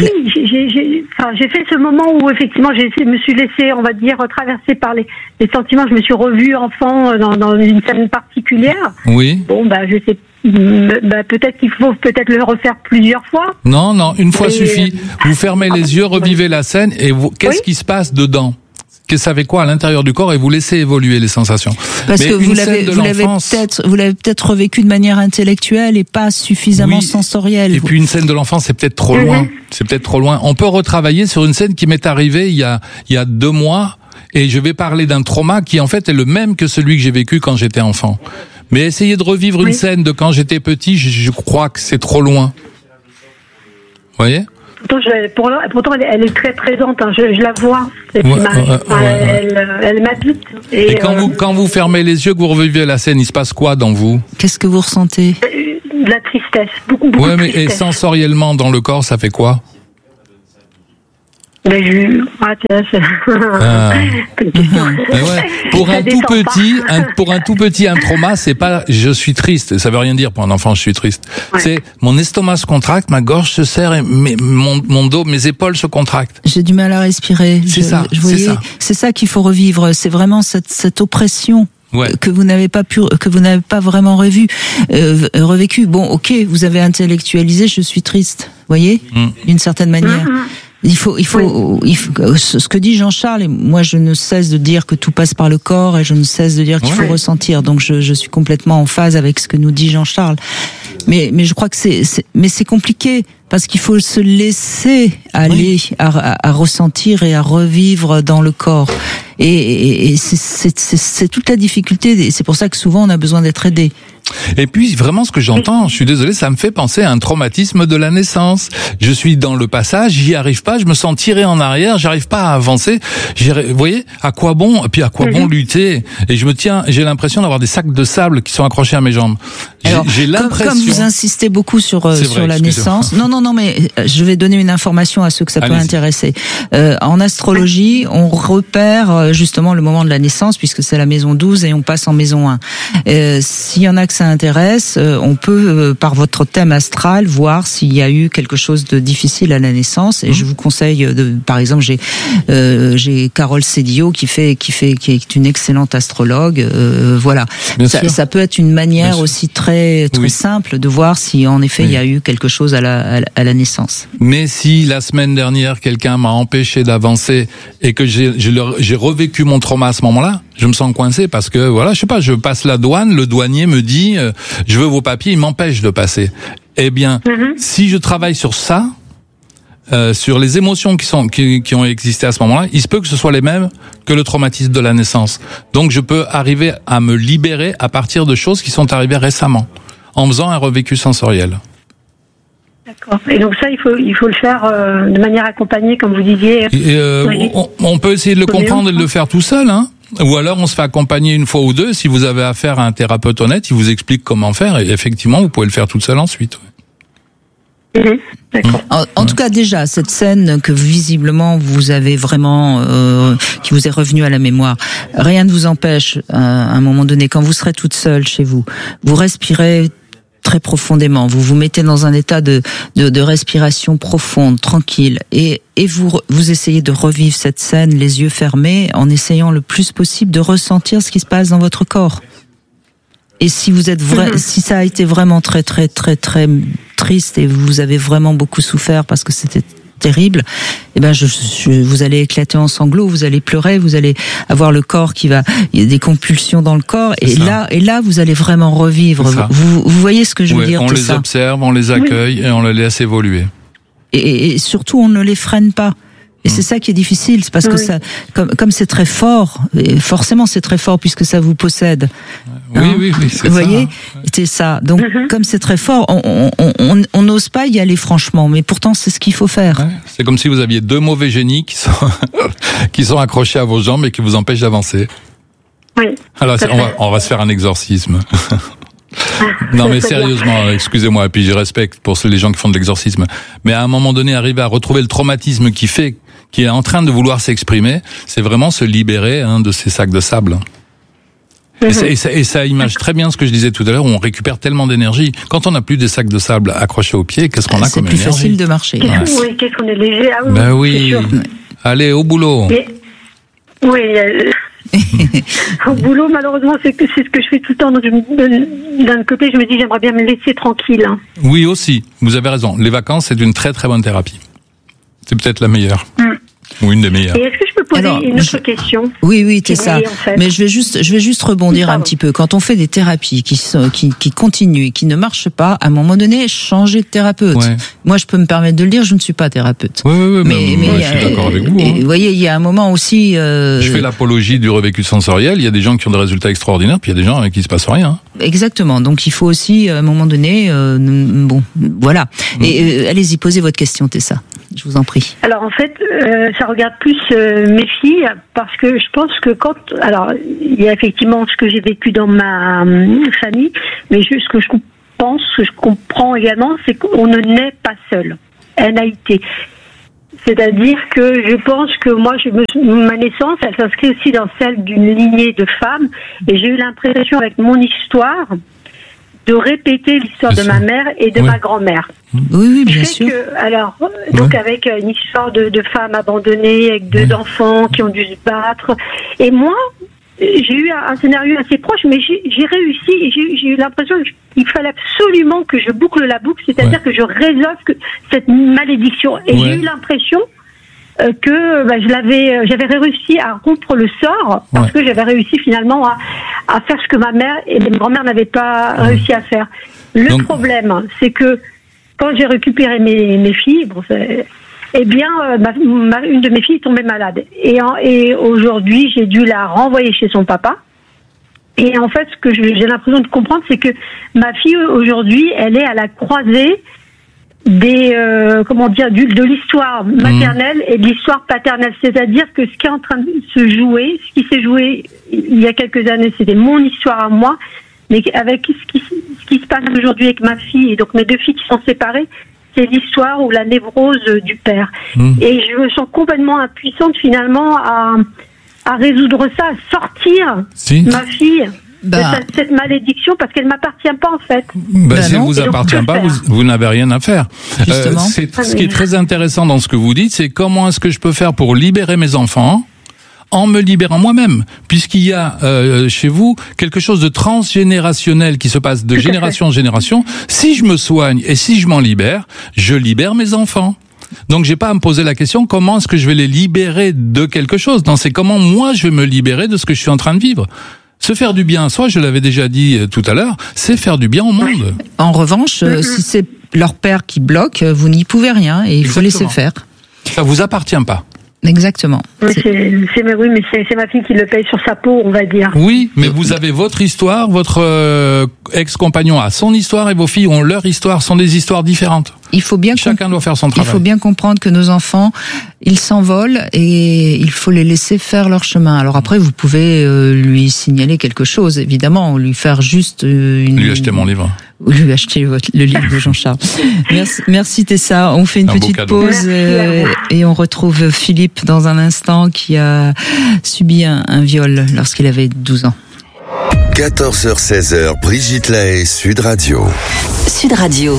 J'ai fait ce moment où effectivement je me suis laissée, on va dire, traverser par les sentiments. Je me suis revue enfant dans une scène particulière. Oui. Bon, je sais. Peut-être qu'il faut le refaire plusieurs fois. Non, une fois suffit. Vous fermez les yeux, revivez la scène et qu'est-ce qui se passe dedans? Vous savez quoi à l'intérieur du corps et vous laissez évoluer les sensations. Parce que vous l'avez peut-être revécu de manière intellectuelle et pas suffisamment sensorielle. Et puis une scène de l'enfance, c'est peut-être trop loin. C'est peut-être trop loin. On peut retravailler sur une scène qui m'est arrivée il y a 2 mois et je vais parler d'un trauma qui en fait est le même que celui que j'ai vécu quand j'étais enfant. Mais essayer de revivre une scène de quand j'étais petit, je crois que c'est trop loin. Vous voyez? Pourtant, elle est très présente. Je la vois. Elle m'habite. Et quand vous fermez les yeux, que vous revivez la scène, il se passe quoi dans vous? Qu'est-ce que vous ressentez? De la tristesse, beaucoup de tristesse. Et sensoriellement, dans le corps, ça fait quoi? Pour un tout petit, un trauma, c'est pas je suis triste. Ça veut rien dire pour un enfant, je suis triste. Ouais. C'est mon estomac se contracte, ma gorge se serre et mon dos, mes épaules se contractent. J'ai du mal à respirer. C'est ça qu'il faut revivre. C'est vraiment cette oppression. Ouais. Que vous n'avez pas vraiment revécu. Bon, ok, vous avez intellectualisé, je suis triste. Voyez, d'une certaine manière. Il faut, ce que dit Jean-Charles, et moi je ne cesse de dire que tout passe par le corps et je ne cesse de dire qu'il faut ressentir. Donc je suis complètement en phase avec ce que nous dit Jean-Charles. Mais je crois que c'est compliqué parce qu'il faut se laisser aller à ressentir et à revivre dans le corps. Et c'est toute la difficulté. Et c'est pour ça que souvent on a besoin d'être aidé. Et puis vraiment ce que j'entends, je suis désolé, ça me fait penser à un traumatisme de la naissance. Je suis dans le passage, j'y arrive pas, je me sens tiré en arrière, j'arrive pas à avancer. Vous voyez, à quoi bon? Et puis à quoi bon lutter? Et j'ai l'impression d'avoir des sacs de sable qui sont accrochés à mes jambes. J'ai l'impression. Comme vous insistez beaucoup sur la naissance. Non, mais je vais donner une information à ceux que ça peut intéresser. En astrologie, on repère justement le moment de la naissance puisque c'est la maison 12 et on passe en maison 1. S'il y en a que ça intéresse, on peut par votre thème astral voir s'il y a eu quelque chose de difficile à la naissance. Et je vous conseille par exemple, j'ai Carole Cédillo qui est une excellente astrologue. Voilà, ça peut être une manière aussi très simple de voir si en effet il y a eu quelque chose à la naissance. Mais si la semaine dernière quelqu'un m'a empêché d'avancer et que j'ai revécu mon trauma à ce moment-là, je me sens coincé parce que voilà, je sais pas, je passe la douane, le douanier me dit je veux vos papiers, il m'empêche de passer. Eh bien, si je travaille sur ça, sur les émotions qui ont existé à ce moment-là, il se peut que ce soit les mêmes que le traumatisme de la naissance. Donc je peux arriver à me libérer à partir de choses qui sont arrivées récemment, en faisant un revécu sensoriel. D'accord. Et donc ça, il faut le faire de manière accompagnée, comme vous disiez. On peut essayer de le comprendre et de le faire tout seul, hein. Ou alors on se fait accompagner une fois ou deux. Si vous avez affaire à un thérapeute honnête, il vous explique comment faire et effectivement vous pouvez le faire toute seule ensuite. D'accord. En tout cas, déjà, cette scène que visiblement vous avez vraiment, qui vous est revenue à la mémoire, rien ne vous empêche, à un moment donné, quand vous serez toute seule chez vous, vous respirez très profondément, vous vous mettez dans un état de respiration profonde, tranquille, et vous essayez de revivre cette scène, les yeux fermés, en essayant le plus possible de ressentir ce qui se passe dans votre corps. Et si vous êtes si ça a été vraiment très très très très triste et vous avez vraiment beaucoup souffert parce que c'était terrible, eh ben vous allez éclater en sanglots, vous allez pleurer, vous allez avoir le corps il y a des compulsions dans le corps et là vous allez vraiment revivre. Vous voyez ce que je veux dire? On les observe, on les accueille et on les laisse évoluer. Et surtout on ne les freine pas. Et c'est ça qui est difficile, c'est parce que ça, comme c'est très fort, et forcément c'est très fort puisque ça vous possède. Oui, c'est ça. Vous voyez, c'est ça. Donc, comme c'est très fort, on n'ose pas y aller franchement, mais pourtant c'est ce qu'il faut faire. Ouais, c'est comme si vous aviez deux mauvais génies qui sont accrochés à vos jambes et qui vous empêchent d'avancer. Oui. Alors, on va se faire un exorcisme. Non mais sérieusement, excusez-moi, et puis je respecte pour les gens qui font de l'exorcisme, mais à un moment donné, arriver à retrouver le traumatisme qui est en train de vouloir s'exprimer, c'est vraiment se libérer de ces sacs de sable. Et ça image très bien ce que je disais tout à l'heure, où on récupère tellement d'énergie. Quand on n'a plus des sacs de sable accrochés aux pieds, qu'est-ce qu'on a comme énergie? C'est plus facile de marcher. Oui, qu'est-ce qu'on est léger. Oui. Allez, au boulot. Oui. Au boulot, malheureusement, c'est ce que je fais tout le temps. Donc, d'un côté, je me dis, j'aimerais bien me laisser tranquille. Oui, aussi. Vous avez raison. Les vacances, c'est une très très bonne thérapie. C'est peut-être la meilleure. Ou une des meilleures. Et est-ce que je peux poser une autre question? Oui, c'est ça. Mais je vais juste rebondir un petit peu. Quand on fait des thérapies qui continuent et qui ne marchent pas, à un moment donné, changer de thérapeute. Ouais. Moi, je peux me permettre de le dire, je ne suis pas thérapeute. Oui, mais je suis d'accord avec vous. Vous voyez, il y a un moment aussi. Je fais l'apologie du revécu sensoriel. Il y a des gens qui ont des résultats extraordinaires, puis il y a des gens avec qui il se passe rien. Exactement. Donc il faut aussi, à un moment donné, voilà. Et allez-y, posez votre question, Tessa. Je vous en prie. Alors en fait, ça regarde plus mes filles, parce que je pense que il y a effectivement ce que j'ai vécu dans ma famille, mais ce que je comprends également, c'est qu'on ne naît pas seul. Elle a été. C'est-à-dire que je pense que moi, ma naissance, elle s'inscrit aussi dans celle d'une lignée de femmes, et j'ai eu l'impression, avec mon histoire, de répéter l'histoire de ma mère et de ma grand-mère. Oui, bien sûr. Donc avec une histoire de femmes abandonnées, avec 2 enfants qui ont dû se battre. Et moi, j'ai eu un scénario assez proche, mais j'ai réussi. J'ai eu l'impression qu'il fallait absolument que je boucle la boucle, c'est-à-dire que je résolve cette malédiction. Et j'ai eu l'impression que j'avais réussi à rompre le sort, parce que j'avais réussi finalement à faire ce que ma mère et ma grand-mère n'avaient pas réussi à faire. Le problème, c'est que quand j'ai récupéré mes filles, une de mes filles est tombée malade. Et aujourd'hui, j'ai dû la renvoyer chez son papa. Et en fait, ce que j'ai l'impression de comprendre, c'est que ma fille, aujourd'hui, elle est à la croisée de l'histoire maternelle et de l'histoire paternelle. C'est-à-dire que ce qui est en train de se jouer, ce qui s'est joué il y a quelques années, c'était mon histoire à moi. Mais avec ce qui se passe aujourd'hui avec ma fille, et donc mes 2 filles qui sont séparées, c'est l'histoire ou la névrose du père. Et je me sens complètement impuissante finalement à résoudre ça, à sortir ma fille de cette malédiction, parce qu'elle m'appartient pas en fait. Si elle vous appartient pas, vous n'avez rien à faire. Ce qui est très intéressant dans ce que vous dites, c'est comment est-ce que je peux faire pour libérer mes enfants en me libérant moi-même, puisqu'il y a chez vous quelque chose de transgénérationnel qui se passe de génération en génération. Si je me soigne et si je m'en libère, je libère mes enfants. Donc j'ai pas à me poser la question comment est-ce que je vais les libérer de quelque chose. Non, c'est comment moi je vais me libérer de ce que je suis en train de vivre. Se faire du bien à soi, je l'avais déjà dit tout à l'heure, c'est faire du bien au monde. En revanche, si c'est leur père qui bloque, vous n'y pouvez rien et il faut laisser faire. Ça vous appartient pas. Exactement. Mais c'est ma fille qui le paye sur sa peau, on va dire. Oui, mais vous avez votre histoire, votre ex-compagnon a son histoire et vos filles ont leur histoire, sont des histoires différentes. Chacun doit faire son travail. Il faut bien comprendre que nos enfants, ils s'envolent et il faut les laisser faire leur chemin. Alors après, vous pouvez lui signaler quelque chose, évidemment, ou lui faire juste lui acheter mon livre. Ou lui acheter le livre de Jean-Charles. Merci Tessa. On fait une petite pause et on retrouve Philippe dans un instant qui a subi un viol lorsqu'il avait 12 ans. 14h-16h, Brigitte Lahaie, Sud Radio. Sud Radio.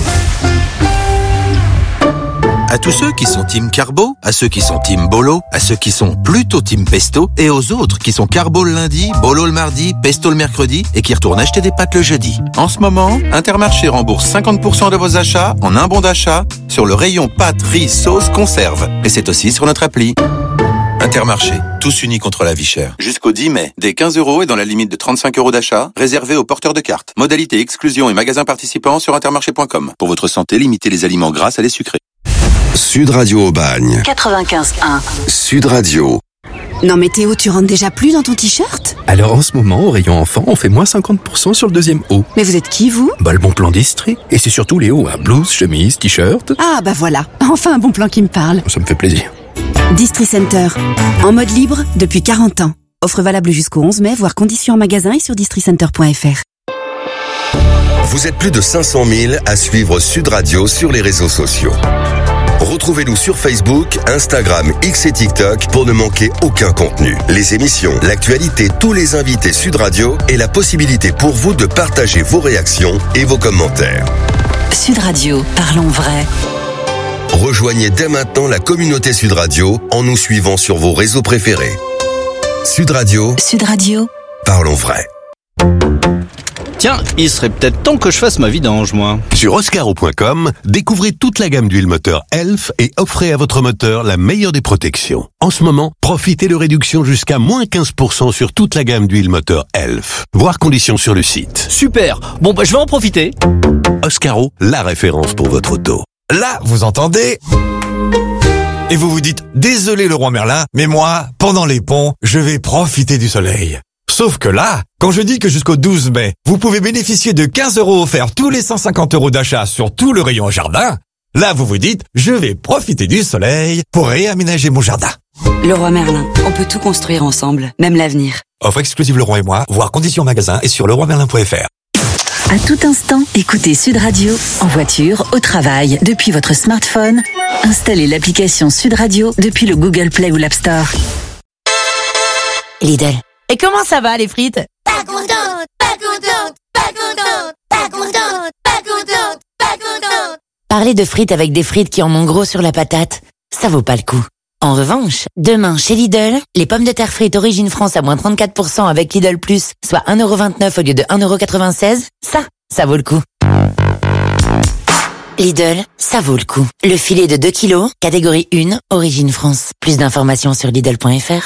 À tous ceux qui sont team carbo, à ceux qui sont team bolo, à ceux qui sont plutôt team pesto, et aux autres qui sont carbo le lundi, bolo le mardi, pesto le mercredi, et qui retournent acheter des pâtes le jeudi. En ce moment, Intermarché rembourse 50% de vos achats en un bon d'achat sur le rayon pâtes, riz, sauce, conserve. Et c'est aussi sur notre appli. Intermarché, tous unis contre la vie chère. Jusqu'au 10 mai, dès 15 € et dans la limite de 35 € d'achat, réservé aux porteurs de cartes. Modalité exclusion et magasins participants sur intermarché.com. Pour votre santé, limitez les aliments gras à les sucrés. Sud Radio Aubagne. 95.1. Sud Radio. Non mais Théo, tu rentres déjà plus dans ton t-shirt ? Alors en ce moment, au rayon enfant, on fait moins 50% sur le deuxième haut. Mais vous êtes qui, vous ? Le bon plan d'Istrie. Et c'est surtout les hauts, blouse, chemise, t-shirt. Ah voilà, enfin un bon plan qui me parle. Ça me fait plaisir. Distri Center, en mode libre depuis 40 ans. Offre valable jusqu'au 11 mai, voire conditions en magasin et sur districenter.fr. Vous êtes plus de 500 000 à suivre Sud Radio sur les réseaux sociaux. Retrouvez-nous sur Facebook, Instagram, X et TikTok pour ne manquer aucun contenu. Les émissions, l'actualité, tous les invités Sud Radio et la possibilité pour vous de partager vos réactions et vos commentaires. Sud Radio, parlons vrai. Rejoignez dès maintenant la communauté Sud Radio en nous suivant sur vos réseaux préférés. Sud Radio. Sud Radio. Parlons vrai. Tiens, il serait peut-être temps que je fasse ma vidange, moi. Sur Oscaro.com, découvrez toute la gamme d'huile moteur Elf et offrez à votre moteur la meilleure des protections. En ce moment, profitez de réductions jusqu'à moins 15% sur toute la gamme d'huile moteur Elf. Voir conditions sur le site. Super. Bon, je vais en profiter. Oscaro, la référence pour votre auto. Là, vous entendez ? Et vous vous dites, désolé le roi Merlin, mais moi, pendant les ponts, je vais profiter du soleil. Sauf que là, quand je dis que jusqu'au 12 mai, vous pouvez bénéficier de 15 € offerts tous les 150 € d'achat sur tout le rayon jardin, là vous vous dites, je vais profiter du soleil pour réaménager mon jardin. Leroy Merlin, on peut tout construire ensemble, même l'avenir. Offre exclusive Leroy et moi, voir conditions magasin et sur leroymerlin.fr. À tout instant, écoutez Sud Radio, en voiture, au travail, depuis votre smartphone. Installez l'application Sud Radio depuis le Google Play ou l'App Store. Lidl. Et comment ça va les frites? Pas contente, pas contente, pas contente, pas contente, pas contente, pas contente. Parler de frites avec des frites qui en ont gros sur la patate, ça vaut pas le coup. En revanche, demain chez Lidl, les pommes de terre frites Origine France à moins 34% avec Lidl Plus, soit 1,29€ au lieu de 1,96€, ça vaut le coup. Lidl, ça vaut le coup. Le filet de 2 kilos, catégorie 1, Origine France. Plus d'informations sur Lidl.fr.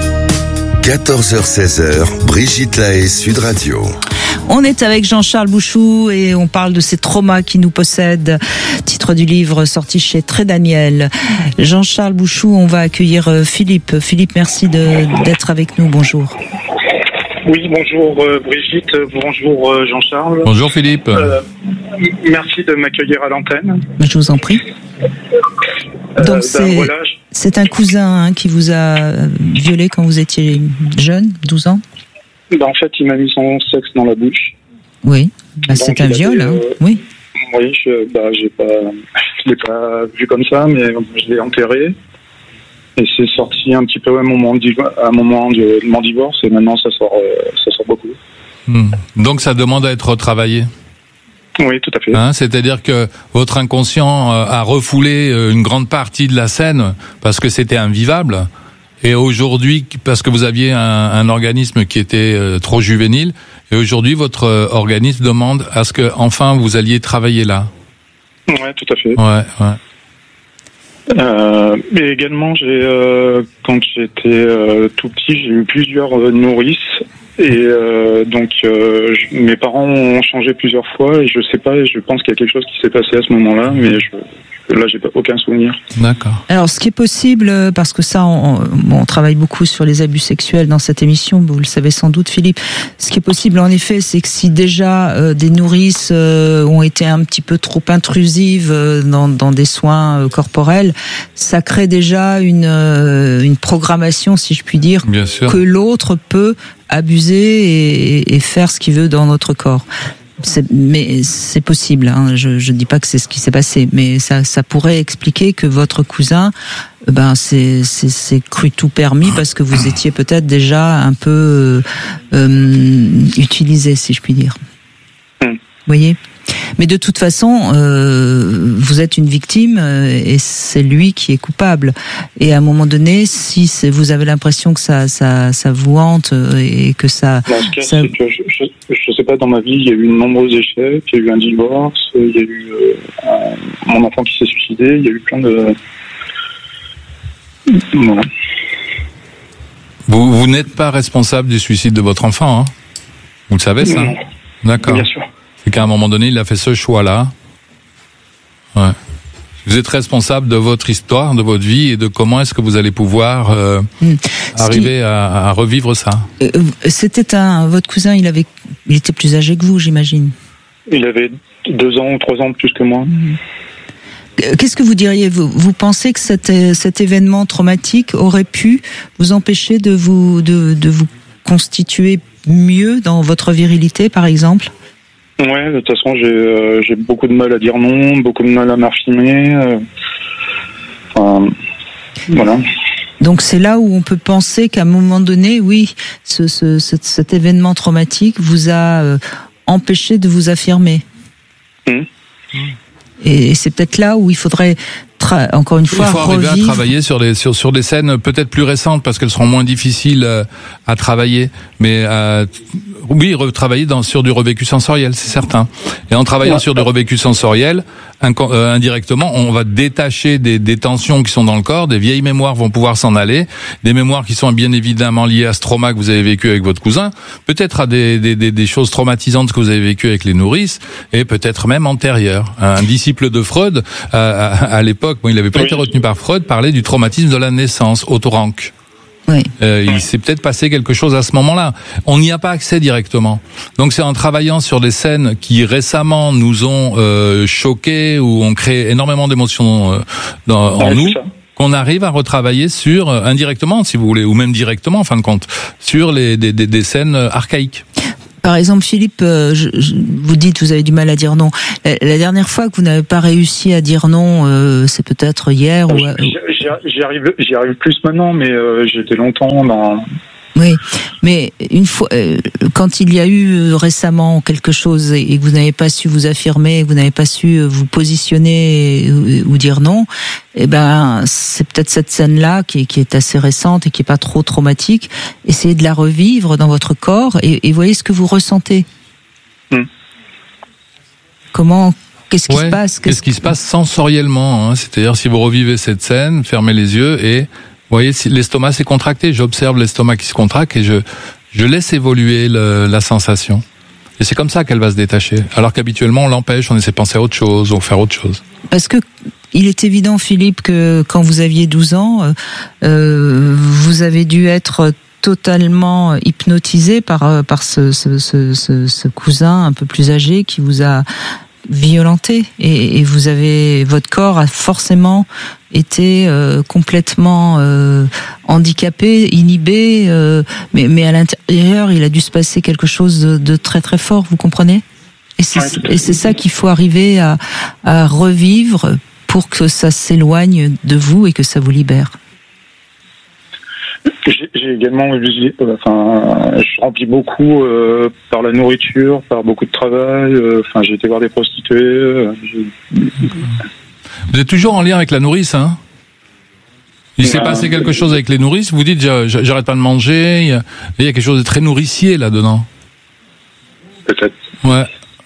14h-16h, Brigitte Lahaie, Sud Radio. On est avec Jean-Charles Bouchou et on parle de ces traumas qui nous possèdent. Titre du livre sorti chez Très Daniel. Jean-Charles Bouchou, on va accueillir Philippe. Philippe, merci d'être avec nous. Bonjour. Oui, bonjour Brigitte, bonjour Jean-Charles. Bonjour Philippe. Merci de m'accueillir à l'antenne. Je vous en prie. Donc c'est un cousin qui vous a violé quand vous étiez jeune, 12 ans? En fait, il m'a mis son sexe dans la bouche. Oui, c'est un viol, oui. Oui, je l'ai pas vu comme ça, mais je l'ai enterré. Et c'est sorti un petit peu à un moment de mon divorce, et maintenant ça sort beaucoup. Donc ça demande à être retravaillé. Oui, tout à fait. C'est-à-dire que votre inconscient a refoulé une grande partie de la scène parce que c'était invivable. Et aujourd'hui, parce que vous aviez un organisme qui était trop juvénile, et aujourd'hui votre organisme demande à ce que enfin vous alliez travailler là. Ouais, tout à fait. Ouais. Mais également, quand j'étais tout petit, j'ai eu plusieurs nourrices. Et donc mes parents ont changé plusieurs fois et je sais pas, je pense qu'il y a quelque chose qui s'est passé à ce moment-là, mais là j'ai aucun souvenir. D'accord. Alors ce qui est possible, parce que ça on travaille beaucoup sur les abus sexuels dans cette émission, vous le savez sans doute Philippe, ce qui est possible en effet c'est que si déjà des nourrices ont été un petit peu trop intrusives dans des soins corporels, ça crée déjà une programmation, si je puis dire, que l'autre peut abuser et faire ce qu'il veut dans notre corps. Mais c'est possible, je dis pas que c'est ce qui s'est passé, mais ça pourrait expliquer que votre cousin c'est cru tout permis parce que vous étiez peut-être déjà un peu utilisé, si je puis dire. Vous voyez ? Mais de toute façon, vous êtes une victime et c'est lui qui est coupable. Et à un moment donné, si vous avez l'impression que ça vous hante et que ça... c'est que je sais pas, dans ma vie, il y a eu de nombreux échecs, il y a eu un divorce, il y a eu mon enfant qui s'est suicidé, il y a eu plein de... Voilà. Vous n'êtes pas responsable du suicide de votre enfant, hein? Vous le savez, ça? Non. D'accord. Bien sûr. C'est qu'à un moment donné, il a fait ce choix-là. Ouais. Vous êtes responsable de votre histoire, de votre vie et de comment est-ce que vous allez pouvoir arriver à revivre ça. C'était votre cousin, il était plus âgé que vous, j'imagine. Il avait 2 ans ou 3 ans de plus que moi. Qu'est-ce que vous diriez, vous pensez que cet événement traumatique aurait pu vous empêcher de vous constituer mieux dans votre virilité, par exemple? Ouais, de toute façon, j'ai beaucoup de mal à dire non, beaucoup de mal à m'affirmer. Voilà. Donc c'est là où on peut penser qu'à un moment donné, oui, cet événement traumatique vous a empêché de vous affirmer. Et c'est peut-être là où il faudrait encore une fois arriver à travailler sur des scènes peut-être plus récentes parce qu'elles seront moins difficiles à travailler, mais oui, retravailler sur du revécu sensoriel, c'est certain. Et en travaillant sur du revécu sensoriel, indirectement, on va détacher des tensions qui sont dans le corps, des vieilles mémoires vont pouvoir s'en aller, des mémoires qui sont bien évidemment liées à ce trauma que vous avez vécu avec votre cousin, peut-être à des choses traumatisantes que vous avez vécues avec les nourrices, et peut-être même antérieures. Un disciple de Freud, à l'époque, il n'avait pas été retenu par Freud, parlait du traumatisme de la naissance, Otto Rank. Oui. Il s'est peut-être passé quelque chose à ce moment-là. On n'y a pas accès directement. Donc c'est en travaillant sur des scènes qui récemment nous ont choqués ou ont créé énormément d'émotions en nous qu'on arrive à retravailler sur indirectement, si vous voulez, ou même directement en fin de compte, sur des scènes archaïques. Par exemple, Philippe, vous dites vous avez du mal à dire non. La dernière fois que vous n'avez pas réussi à dire non, c'est peut-être hier ou... J'y arrive plus maintenant, mais j'étais longtemps dans... Oui, mais une fois, quand il y a eu récemment quelque chose et que vous n'avez pas su vous affirmer, que vous n'avez pas su vous positionner ou dire non, eh ben c'est peut-être cette scène-là qui est assez récente et qui est pas trop traumatique. Essayez de la revivre dans votre corps et voyez ce que vous ressentez. Qu'est-ce qui se passe Qu'est-ce qui se passe sensoriellement, hein, c'est-à-dire si vous revivez cette scène, fermez les yeux et vous voyez, si l'estomac s'est contracté, j'observe l'estomac qui se contracte et je laisse évoluer la sensation. Et c'est comme ça qu'elle va se détacher. Alors qu'habituellement, on l'empêche, on essaie de penser à autre chose ou faire autre chose. Parce que il est évident, Philippe, que quand vous aviez 12 ans, vous avez dû être totalement hypnotisé par ce cousin un peu plus âgé qui vous a violenté et votre corps a forcément été complètement handicapé, inhibé, mais à l'intérieur il a dû se passer quelque chose de très très fort, vous comprenez ? Et c'est ça qu'il faut arriver à revivre pour que ça s'éloigne de vous et que ça vous libère. J'ai également, je remplis beaucoup par la nourriture, par beaucoup de travail. J'ai été voir des prostituées. Vous êtes toujours en lien avec la nourrice, hein ? Il s'est passé quelque chose avec les nourrices. Vous dites, j'arrête pas de manger. Il y a quelque chose de très nourricier là-dedans. Peut-être. Ouais.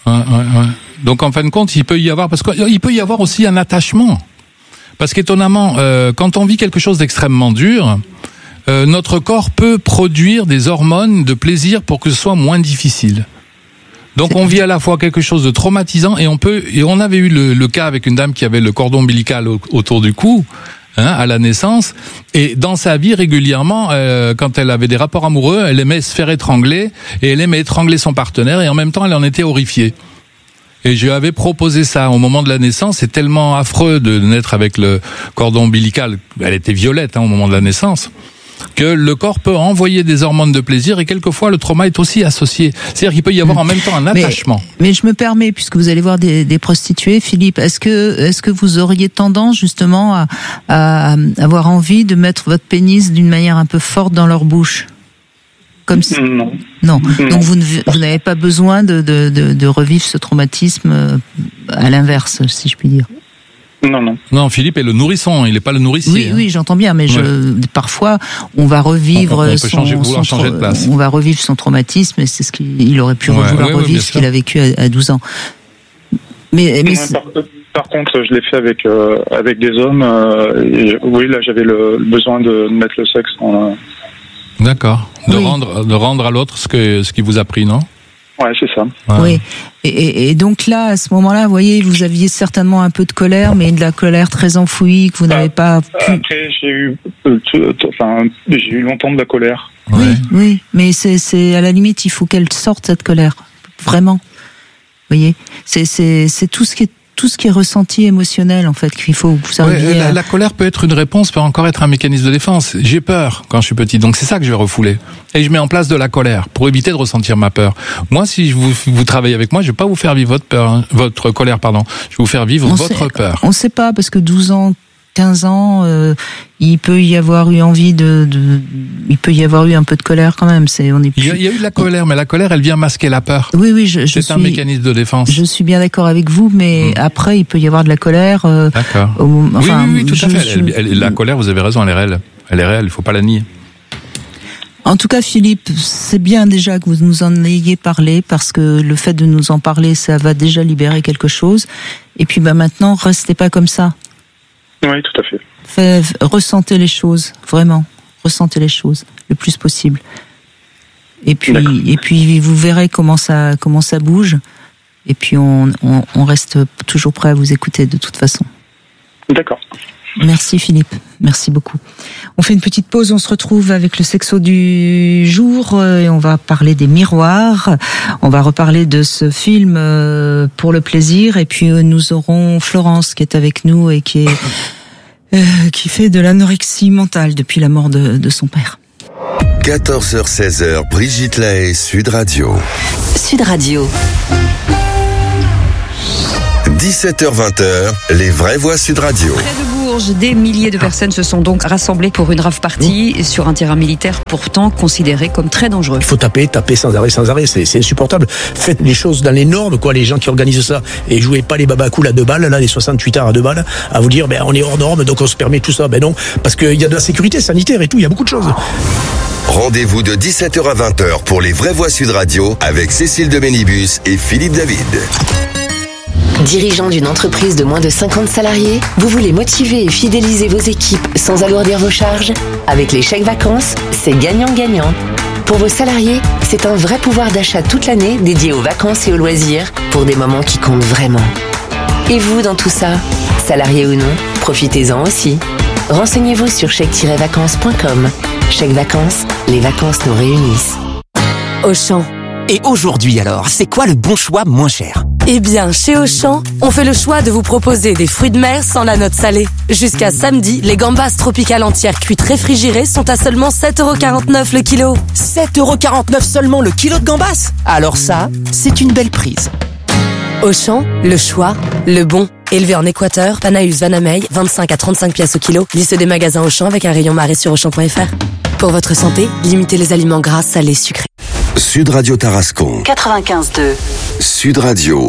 Donc en fin de compte, il peut y avoir, parce qu'il peut y avoir aussi un attachement. Parce qu'étonnamment, quand on vit quelque chose d'extrêmement dur, notre corps peut produire des hormones de plaisir pour que ce soit moins difficile. Donc on vit à la fois quelque chose de traumatisant et on avait eu le cas avec une dame qui avait le cordon ombilical autour du cou, à la naissance, et dans sa vie régulièrement, quand elle avait des rapports amoureux, elle aimait se faire étrangler et elle aimait étrangler son partenaire et en même temps elle en était horrifiée. Et je lui avais proposé ça au moment de la naissance. C'est tellement affreux de naître avec le cordon ombilical. Elle était violette au moment de la naissance. Que le corps peut envoyer des hormones de plaisir et quelquefois le trauma est aussi associé. C'est-à-dire qu'il peut y avoir en même temps un attachement. Mais je me permets, puisque vous allez voir des prostituées, Philippe, est-ce que vous auriez tendance justement à avoir envie de mettre votre pénis d'une manière un peu forte dans leur bouche ? Comme si... Non. Donc vous n'avez pas besoin de revivre ce traumatisme à l'inverse, si je puis dire. Non, Philippe est le nourrisson, il n'est pas le nourricier. Oui, j'entends bien, mais parfois on va revivre changer de place. On va revivre son traumatisme et c'est ce qu'il aurait pu vouloir revivre ce qu'il a vécu à 12 ans. Mais par contre, je l'ai fait avec des hommes. Oui, là, j'avais le besoin de mettre le sexe en... D'accord. De rendre à l'autre ce qui vous a pris, non ? Ouais, c'est ça. Oui. Et donc là, à ce moment-là, vous voyez, vous aviez certainement un peu de colère, mais de la colère très enfouie que vous n'avez pas pu... Après, j'ai eu longtemps de la colère. Oui, mais c'est à la limite, il faut qu'elle sorte cette colère, vraiment. Vous voyez, c'est tout ce qui est ressenti émotionnel, en fait, qu'il faut que vous arriviez à... La colère peut être une réponse, peut encore être un mécanisme de défense. J'ai peur quand je suis petit, donc c'est ça que je vais refouler. Et je mets en place de la colère pour éviter de ressentir ma peur. Moi, si vous travaillez avec moi, je vais pas vous faire vivre votre colère, pardon. Je vais vous faire vivre votre peur. On sait pas, parce que 12 ans, 15 ans, il peut y avoir eu envie il peut y avoir eu un peu de colère quand même. Il y a eu de la colère, mais la colère, elle vient masquer la peur. Oui, c'est un mécanisme de défense. Je suis bien d'accord avec vous, mais après, il peut y avoir de la colère. D'accord. Oui, tout à fait. La colère, vous avez raison, elle est réelle. Elle est réelle, il faut pas la nier. En tout cas, Philippe, c'est bien déjà que vous nous en ayez parlé, parce que le fait de nous en parler, ça va déjà libérer quelque chose. Et puis, maintenant, restez pas comme ça. Oui, tout à fait. Ressentez les choses, vraiment. Ressentez les choses le plus possible. Et puis vous verrez comment ça bouge. Et puis on reste toujours prêt à vous écouter de toute façon. D'accord. Merci Philippe, merci beaucoup. On fait une petite pause, on se retrouve avec le sexo du jour et on va parler des miroirs. On va reparler de ce film pour le plaisir et puis nous aurons Florence qui est avec nous et qui fait de l'anorexie mentale depuis la mort de son père. 14h-16h, Brigitte Lahaie, Sud Radio. Sud Radio. 17h-20h, les vraies voix Sud Radio. Près de Bourges, des milliers de personnes se sont donc rassemblées pour une rave party sur un terrain militaire pourtant considéré comme très dangereux. Il faut taper sans arrêt, c'est insupportable. Faites les choses dans les normes, quoi, les gens qui organisent ça. Et jouez pas les babacools à 2 balles, là, les 68 heures à 2 balles, à vous dire, on est hors norme, donc on se permet tout ça. Non, parce qu'il y a de la sécurité sanitaire et tout, il y a beaucoup de choses. Rendez-vous de 17h à 20h pour les vraies voix Sud Radio avec Cécile de Ménibus et Philippe David. Dirigeant d'une entreprise de moins de 50 salariés, vous voulez motiver et fidéliser vos équipes sans alourdir vos charges? Avec les chèques vacances, c'est gagnant-gagnant. Pour vos salariés, c'est un vrai pouvoir d'achat toute l'année dédié aux vacances et aux loisirs pour des moments qui comptent vraiment. Et vous dans tout ça? Salariés ou non, profitez-en aussi. Renseignez-vous sur chèque-vacances.com. Chèque vacances, les vacances nous réunissent. Auchan. Et aujourd'hui alors, c'est quoi le bon choix moins cher? Eh bien, chez Auchan, on fait le choix de vous proposer des fruits de mer sans la note salée. Jusqu'à samedi, les gambas tropicales entières cuites réfrigérées sont à seulement 7,49€ le kilo. 7,49€ seulement le kilo de gambas? Alors ça, c'est une belle prise. Auchan, le choix, le bon. Élevé en Équateur, Panaeus Vanamey, 25 à 35 pièces au kilo. Liste des magasins Auchan avec un rayon marée sur Auchan.fr. Pour votre santé, limitez les aliments gras, salés, sucrés. Sud Radio Tarascon. 95.2. Sud Radio.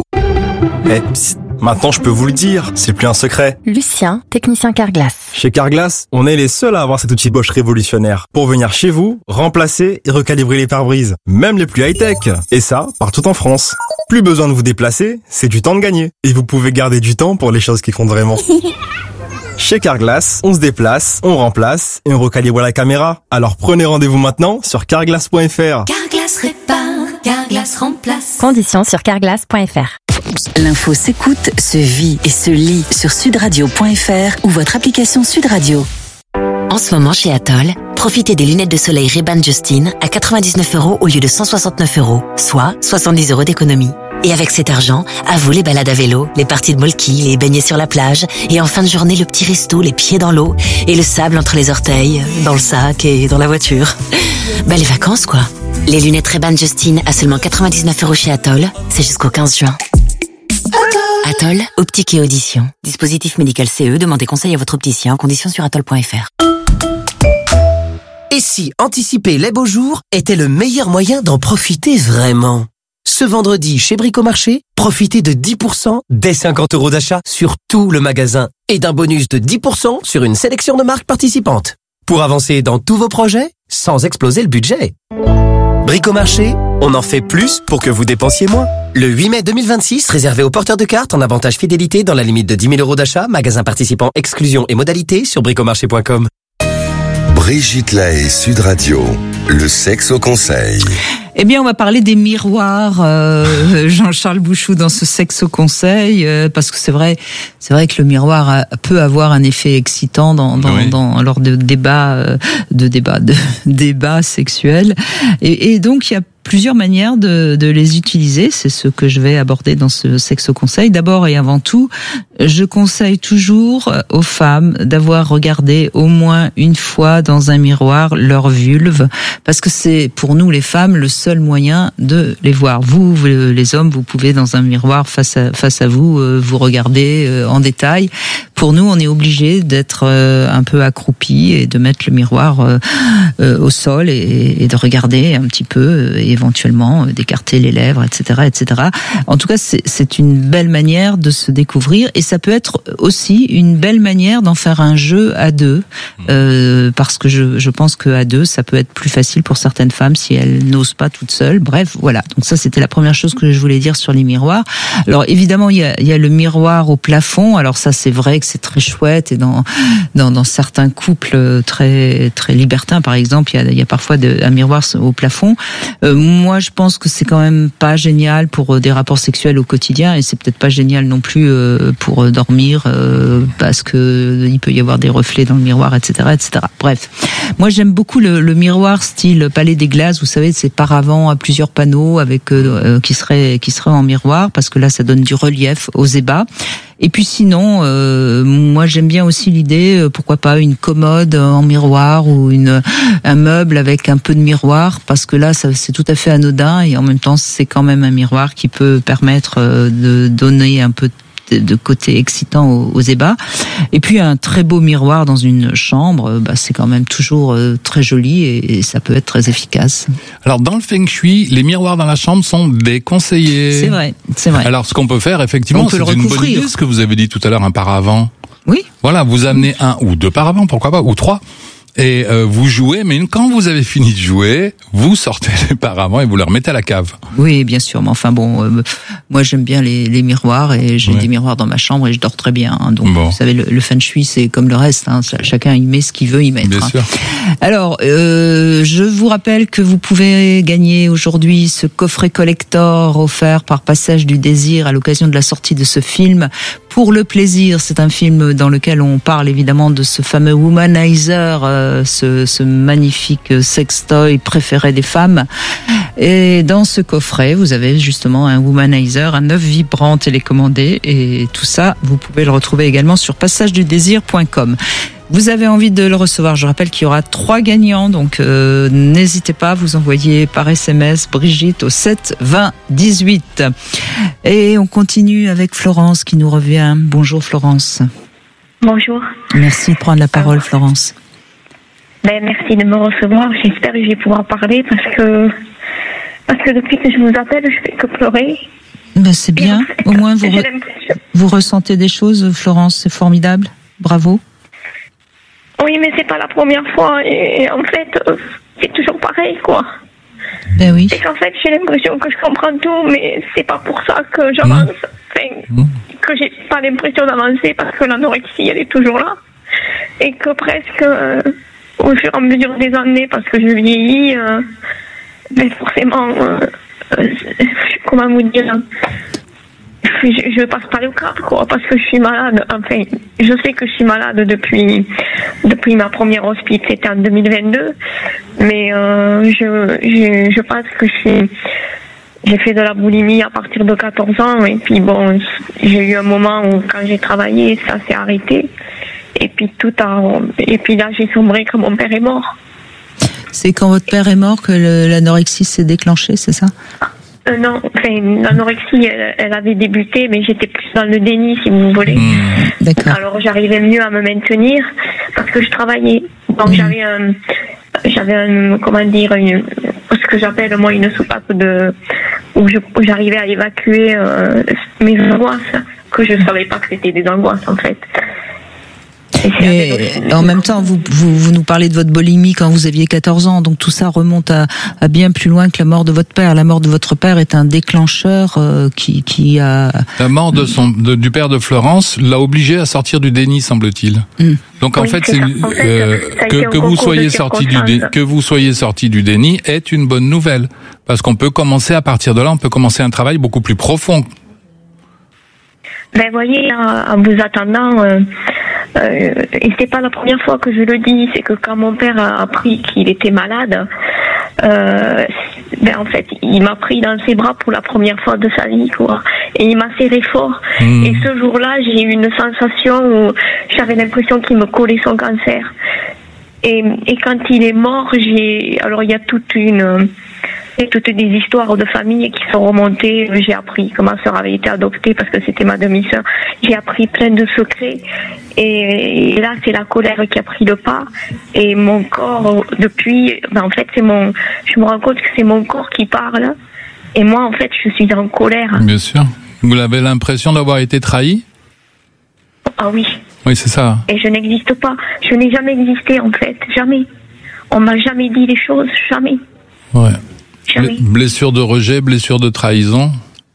Maintenant je peux vous le dire, c'est plus un secret. Lucien, technicien Carglass. Chez Carglass, on est les seuls à avoir cet outil Bosch révolutionnaire pour venir chez vous, remplacer et recalibrer les pare-brises, même les plus high-tech. Et ça, partout en France. Plus besoin de vous déplacer, c'est du temps de gagner. Et vous pouvez garder du temps pour les choses qui comptent vraiment. Chez Carglass, on se déplace, on remplace et on recalibre la caméra. Alors prenez rendez-vous maintenant sur carglass.fr. Carglass répare, Carglass remplace. Conditions sur carglass.fr. L'info s'écoute, se vit et se lit sur sudradio.fr ou votre application Sud Radio. En ce moment, chez Atoll, profitez des lunettes de soleil Ray-Ban Justin à 99€ au lieu de 169€, soit 70€ d'économie. Et avec cet argent, à vous les balades à vélo, les parties de molki, les baignets sur la plage, et en fin de journée, le petit resto, les pieds dans l'eau, et le sable entre les orteils, dans le sac et dans la voiture. Les vacances, quoi. Les lunettes Ray-Ban Justin à seulement 99€ chez Atoll, c'est jusqu'au 15 juin. Atoll, optique et audition. Dispositif médical CE, demandez conseil à votre opticien, conditions sur atoll.fr. Et si anticiper les beaux jours était le meilleur moyen d'en profiter vraiment? Ce vendredi, chez Bricomarché, profitez de 10% dès 50€ d'achat sur tout le magasin et d'un bonus de 10% sur une sélection de marques participantes. Pour avancer dans tous vos projets, sans exploser le budget. Bricomarché, on en fait plus pour que vous dépensiez moins. Le 8 mai 2026, réservé aux porteurs de cartes en avantage fidélité dans la limite de 10 000€ d'achat, magasin participant, exclusion et modalités sur bricomarché.com. Brigitte Lahaie, Sud Radio, le sexe au conseil. Eh bien, on va parler des miroirs, Jean-Charles Bouchou, dans ce sexe au conseil, parce que c'est vrai que le miroir peut avoir un effet excitant lors de débats sexuels. Et donc, il y a plusieurs manières de les utiliser. C'est ce que je vais aborder dans ce sexe au conseil. D'abord et avant tout, je conseille toujours aux femmes d'avoir regardé au moins une fois dans un miroir leur vulve, parce que c'est pour nous les femmes le seul moyen de les voir. Vous les hommes, vous pouvez dans un miroir face à vous, vous regarder en détail. Pour nous, on est obligé d'être un peu accroupi et de mettre le miroir au sol et de regarder un petit peu, et éventuellement d'écarter les lèvres, etc., etc. En tout cas, c'est une belle manière de se découvrir, et ça peut être aussi une belle manière d'en faire un jeu à deux, parce que je pense que à deux, ça peut être plus facile pour certaines femmes si elles n'osent pas toute seule. Bref, voilà. Donc ça, c'était la première chose que je voulais dire sur les miroirs. Alors évidemment, il y a le miroir au plafond. Alors ça, c'est vrai que c'est très chouette, et dans certains couples très très libertins, par exemple, il y a parfois un miroir au plafond. Moi, je pense que c'est quand même pas génial pour des rapports sexuels au quotidien, et c'est peut-être pas génial non plus pour dormir, parce que il peut y avoir des reflets dans le miroir, etc., etc. Bref, moi j'aime beaucoup le miroir style Palais des Glaces, vous savez, ces paravents à plusieurs panneaux avec qui seraient en miroir, parce que là ça donne du relief aux ébats. Et puis sinon, moi j'aime bien aussi l'idée, pourquoi pas une commode en miroir, ou un meuble avec un peu de miroir, parce que là c'est tout à fait anodin, et en même temps c'est quand même un miroir qui peut permettre de donner un peu de côté excitant aux ébats. Et puis un très beau miroir dans une chambre, c'est quand même toujours très joli, et ça peut être très efficace. Alors dans le Feng Shui, les miroirs dans la chambre sont déconseillés. C'est vrai. Alors ce qu'on peut faire, effectivement, c'est une bonne idée, ce que vous avez dit tout à l'heure, un paravent. Oui. Voilà, vous amenez 1 ou 2 paravents, pourquoi pas, ou 3. Et vous jouez, mais quand vous avez fini de jouer, vous sortez les paravents et vous les remettez à la cave. Oui, bien sûr. Mais enfin bon, moi j'aime bien les miroirs, et j'ai des miroirs dans ma chambre et je dors très bien. Hein. Donc vous savez, le Feng Shui, c'est comme le reste. Hein. Chacun y met ce qu'il veut y mettre. Bien sûr. Alors, je vous rappelle que vous pouvez gagner aujourd'hui ce coffret collector offert par Passage du Désir à l'occasion de la sortie de ce film. Pour le plaisir, c'est un film dans lequel on parle évidemment de ce fameux womanizer, ce magnifique sextoy préféré des femmes. Et dans ce coffret, vous avez justement un womanizer, un œuf vibrant télécommandé, et tout ça, vous pouvez le retrouver également sur passagedu-désir.com. Vous avez envie de le recevoir, je rappelle qu'il y aura 3 gagnants, donc n'hésitez pas, vous envoyez par SMS Brigitte au 7 20 18. Et on continue avec Florence qui nous revient. Bonjour Florence. Bonjour. Merci de prendre la parole, Florence. Merci de me recevoir, j'espère que je vais pouvoir parler, parce que depuis que je vous appelle, je fais que pleurer. C'est bien, au moins vous ressentez des choses, Florence, c'est formidable, bravo. Oui, mais c'est pas la première fois, et en fait, c'est toujours pareil, quoi. Ben oui. C'est qu'en fait, j'ai l'impression que je comprends tout, mais c'est pas pour ça que j'avance. Que j'ai pas l'impression d'avancer, parce que l'anorexie, elle est toujours là. Et que presque, au fur et à mesure des années, parce que je vieillis, forcément, comment vous dire, je passe pas le cap, quoi, parce que je suis malade. Enfin, je sais que je suis malade depuis ma première hospice, c'était en 2022, mais je pense que j'ai fait de la boulimie à partir de 14 ans, et puis bon, j'ai eu un moment où quand j'ai travaillé, ça s'est arrêté, et puis là j'ai sombré quand mon père est mort. C'est quand votre père est mort que l'anorexie s'est déclenchée, c'est ça? Non, l'anorexie, elle avait débuté, mais j'étais plus dans le déni, si vous voulez. D'accord. Alors j'arrivais mieux à me maintenir parce que je travaillais. Donc j'avais comment dire, ce que j'appelle moi une soupape où j'arrivais à évacuer mes angoisses, que je savais pas que c'était des angoisses en fait. Et en même temps, vous nous parlez de votre boulimie quand vous aviez 14 ans, donc tout ça remonte à bien plus loin que la mort de votre père. La mort de votre père est un déclencheur qui a... La mort du père de Florence l'a obligé à sortir du déni, semble-t-il. Donc en fait, que vous soyez sorti du déni est une bonne nouvelle, parce qu'on peut commencer à partir de là, on peut commencer un travail beaucoup plus profond. Ben voyez, en vous attendant, et c'est pas la première fois que je le dis, c'est que quand mon père a appris qu'il était malade, en fait, il m'a pris dans ses bras pour la première fois de sa vie, quoi. Et il m'a serré fort. Et ce jour-là, j'ai eu une sensation où j'avais l'impression qu'il me collait son cancer. Et quand il est mort, alors il y a toutes des histoires de famille qui sont remontées. J'ai appris que ma sœur avait été adoptée parce que c'était ma demi-sœur. J'ai appris plein de secrets. Et là, c'est la colère qui a pris le pas. Et mon corps, depuis, en fait, je me rends compte que c'est mon corps qui parle. Et moi, en fait, je suis en colère. Bien sûr. Vous avez l'impression d'avoir été trahi? Ah oui. Oui, c'est ça. Et je n'existe pas. Je n'ai jamais existé, en fait. Jamais. On m'a jamais dit les choses. Jamais. Ouais. blessure de rejet, blessure de trahison.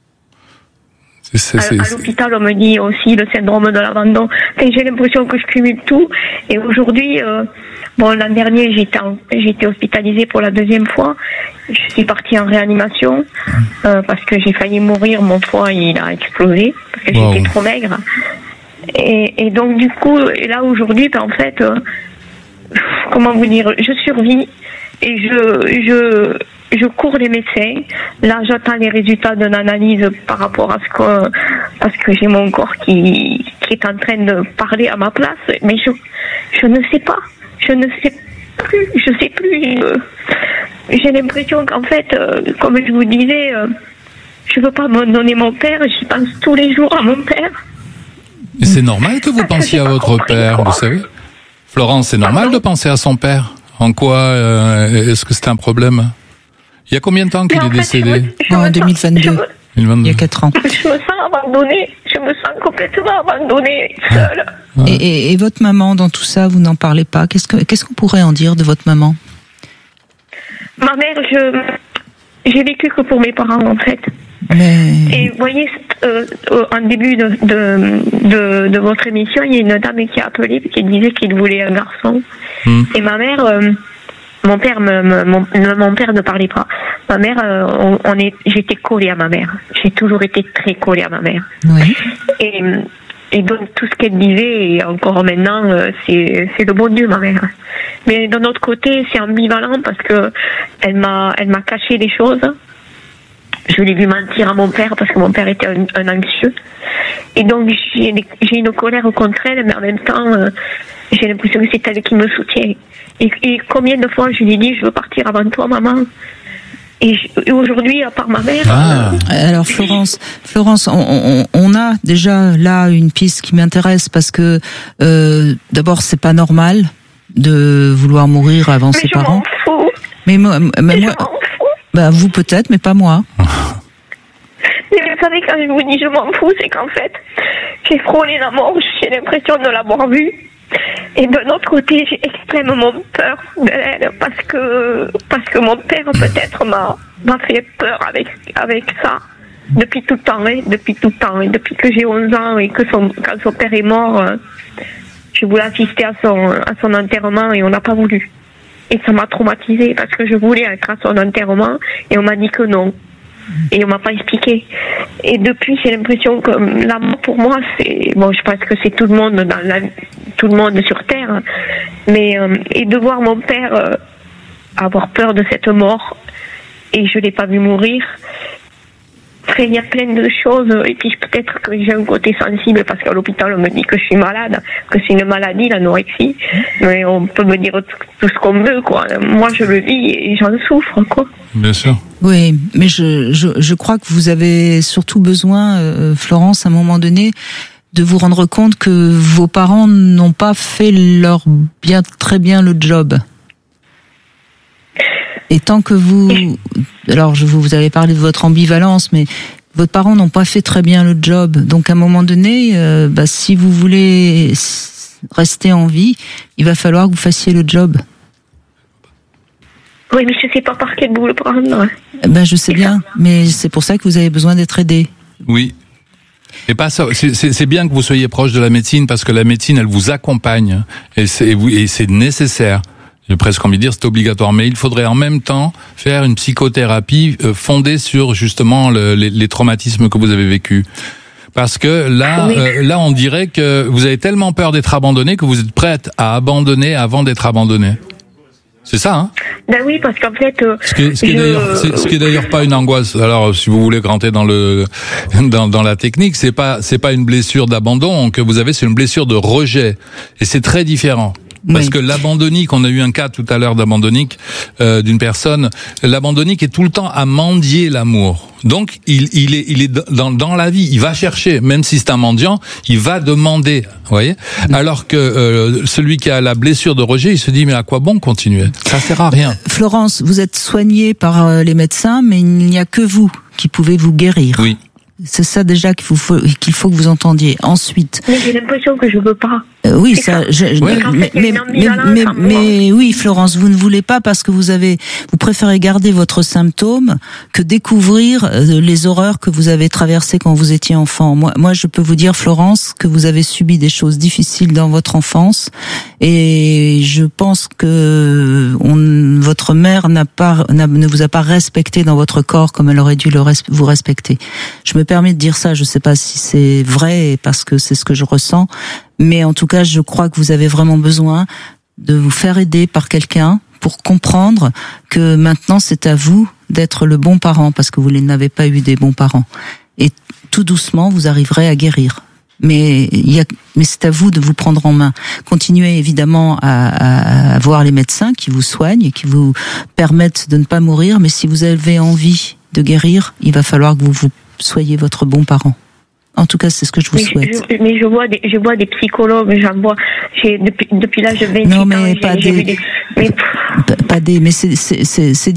À l'hôpital, on me dit aussi le syndrome de l'abandon. J'ai l'impression que je cumule tout. Et aujourd'hui, l'an dernier, j'étais hospitalisée pour la 2e fois. Je suis partie en réanimation parce que j'ai failli mourir. Mon foie, il a explosé parce que j'étais trop maigre. Et donc, du coup, et là, aujourd'hui, en fait, comment vous dire, je survis et je cours les médecins. Là, j'attends les résultats d'une analyse par rapport à parce que j'ai mon corps qui est en train de parler à ma place. Mais je ne sais pas. Je ne sais plus. Je sais plus. J'ai l'impression qu'en fait, comme je vous disais, je veux pas abandonner mon père. J'y pense tous les jours à mon père. Et c'est normal que vous pensiez à votre père, vous savez. Florence, c'est normal de penser à son père. En quoi est-ce que c'est un problème? Il y a combien de temps qu'il est décédé? En 2022. Il y a 4 ans. Je me sens abandonnée. Je me sens complètement abandonnée, seule. Et votre maman, dans tout ça, vous n'en parlez pas. Qu'est-ce qu'on pourrait en dire de votre maman? Ma mère, j'ai vécu que pour mes parents, en fait. Et vous voyez, en début de votre émission, il y a une dame qui a appelé et qui disait qu'il voulait un garçon. Et ma mère, mon père ne parlait pas. Ma mère, j'étais collée à ma mère. J'ai toujours été très collée à ma mère. Oui. Et donc tout ce qu'elle disait, et encore maintenant, c'est le bon Dieu, ma mère. Mais d'un autre côté, c'est ambivalent parce que elle m'a caché des choses. Je l'ai vu mentir à mon père parce que mon père était un anxieux. Et donc j'ai une colère contre elle, mais en même temps, j'ai l'impression que c'est elle qui me soutient. Et combien de fois je lui ai dit, je veux partir avant toi, maman. Et aujourd'hui, à part ma mère... Alors Florence, on a déjà là une piste qui m'intéresse parce que d'abord, c'est pas normal de vouloir mourir avant ses parents. Je m'en fous. Mais moi, vous peut-être, mais pas moi. Mais vous savez, quand je vous dis je m'en fous, c'est qu'en fait, j'ai frôlé la mort, j'ai l'impression de l'avoir vue. Et de l'autre côté, j'ai extrêmement peur d'elle parce que mon père peut-être m'a fait peur avec ça depuis tout le temps, depuis que j'ai 11 ans et que quand son père est mort, je voulais assister à son enterrement et on n'a pas voulu. Et ça m'a traumatisée parce que je voulais être à son enterrement et on m'a dit que non. Et on m'a pas expliqué. Et depuis, j'ai l'impression que l'amour pour moi, c'est je pense que c'est tout le monde sur terre. Mais et de voir mon père avoir peur de cette mort et je l'ai pas vu mourir. Après, il y a plein de choses et puis peut-être que j'ai un côté sensible parce qu'à l'hôpital on me dit que je suis malade, que c'est une maladie, l'anorexie. Mais on peut me dire tout ce qu'on veut, quoi. Moi, je le vis et j'en souffre, quoi. Bien sûr. Oui, mais je crois que vous avez surtout besoin, Florence, à un moment donné, de vous rendre compte que vos parents n'ont pas fait très bien le job. Et tant que alors vous avez parlé de votre ambivalence, mais vos parents n'ont pas fait très bien le job. Donc à un moment donné, si vous voulez rester en vie, il va falloir que vous fassiez le job. Oui, mais je sais pas par quel bout le prendre. Je sais bien, mais c'est pour ça que vous avez besoin d'être aidé. Oui. Et pas ça. C'est bien que vous soyez proche de la médecine parce que la médecine, elle vous accompagne et c'est nécessaire. J'ai presque envie de dire c'est obligatoire, mais il faudrait en même temps faire une psychothérapie fondée sur justement les traumatismes que vous avez vécus. Parce que là, on dirait que vous avez tellement peur d'être abandonné que vous êtes prête à abandonner avant d'être abandonné. C'est ça, hein? Ben oui, parce qu'en fait, ce qui est d'ailleurs pas une angoisse. Alors, si vous voulez rentrer dans la technique, c'est pas une blessure d'abandon que vous avez, c'est une blessure de rejet, et c'est très différent. Parce que l'abandonnique, on a eu un cas tout à l'heure d'abandonnique d'une personne. L'abandonnique est tout le temps à mendier l'amour. Donc il est dans la vie, il va chercher, même si c'est un mendiant, il va demander, vous voyez. Alors que celui qui a la blessure de rejet, il se dit mais à quoi bon continuer? Ça sert à rien. Florence, vous êtes soignée par les médecins, mais il n'y a que vous qui pouvez vous guérir. Oui. C'est ça déjà qu'il faut que vous entendiez. Ensuite. Mais j'ai l'impression que je veux pas. Oui, mais oui, Florence, vous ne voulez pas parce que vous préférez garder votre symptôme que découvrir les horreurs que vous avez traversées quand vous étiez enfant. Moi, je peux vous dire, Florence, que vous avez subi des choses difficiles dans votre enfance, et je pense que votre mère ne vous a pas respecté dans votre corps comme elle aurait dû vous respecter. Je me permets de dire ça, je sais pas si c'est vrai parce que c'est ce que je ressens, mais en tout cas, je crois que vous avez vraiment besoin de vous faire aider par quelqu'un pour comprendre que maintenant c'est à vous d'être le bon parent parce que vous n'avez pas eu des bons parents. Et tout doucement, vous arriverez à guérir. Mais c'est à vous de vous prendre en main. Continuez évidemment à voir les médecins qui vous soignent et qui vous permettent de ne pas mourir, mais si vous avez envie de guérir, il va falloir que vous soyez votre bon parent. En tout cas, c'est ce que je vous souhaite. Mais je vois des psychologues, depuis l'âge de 28 ans. Non, mais pas des, mais c'est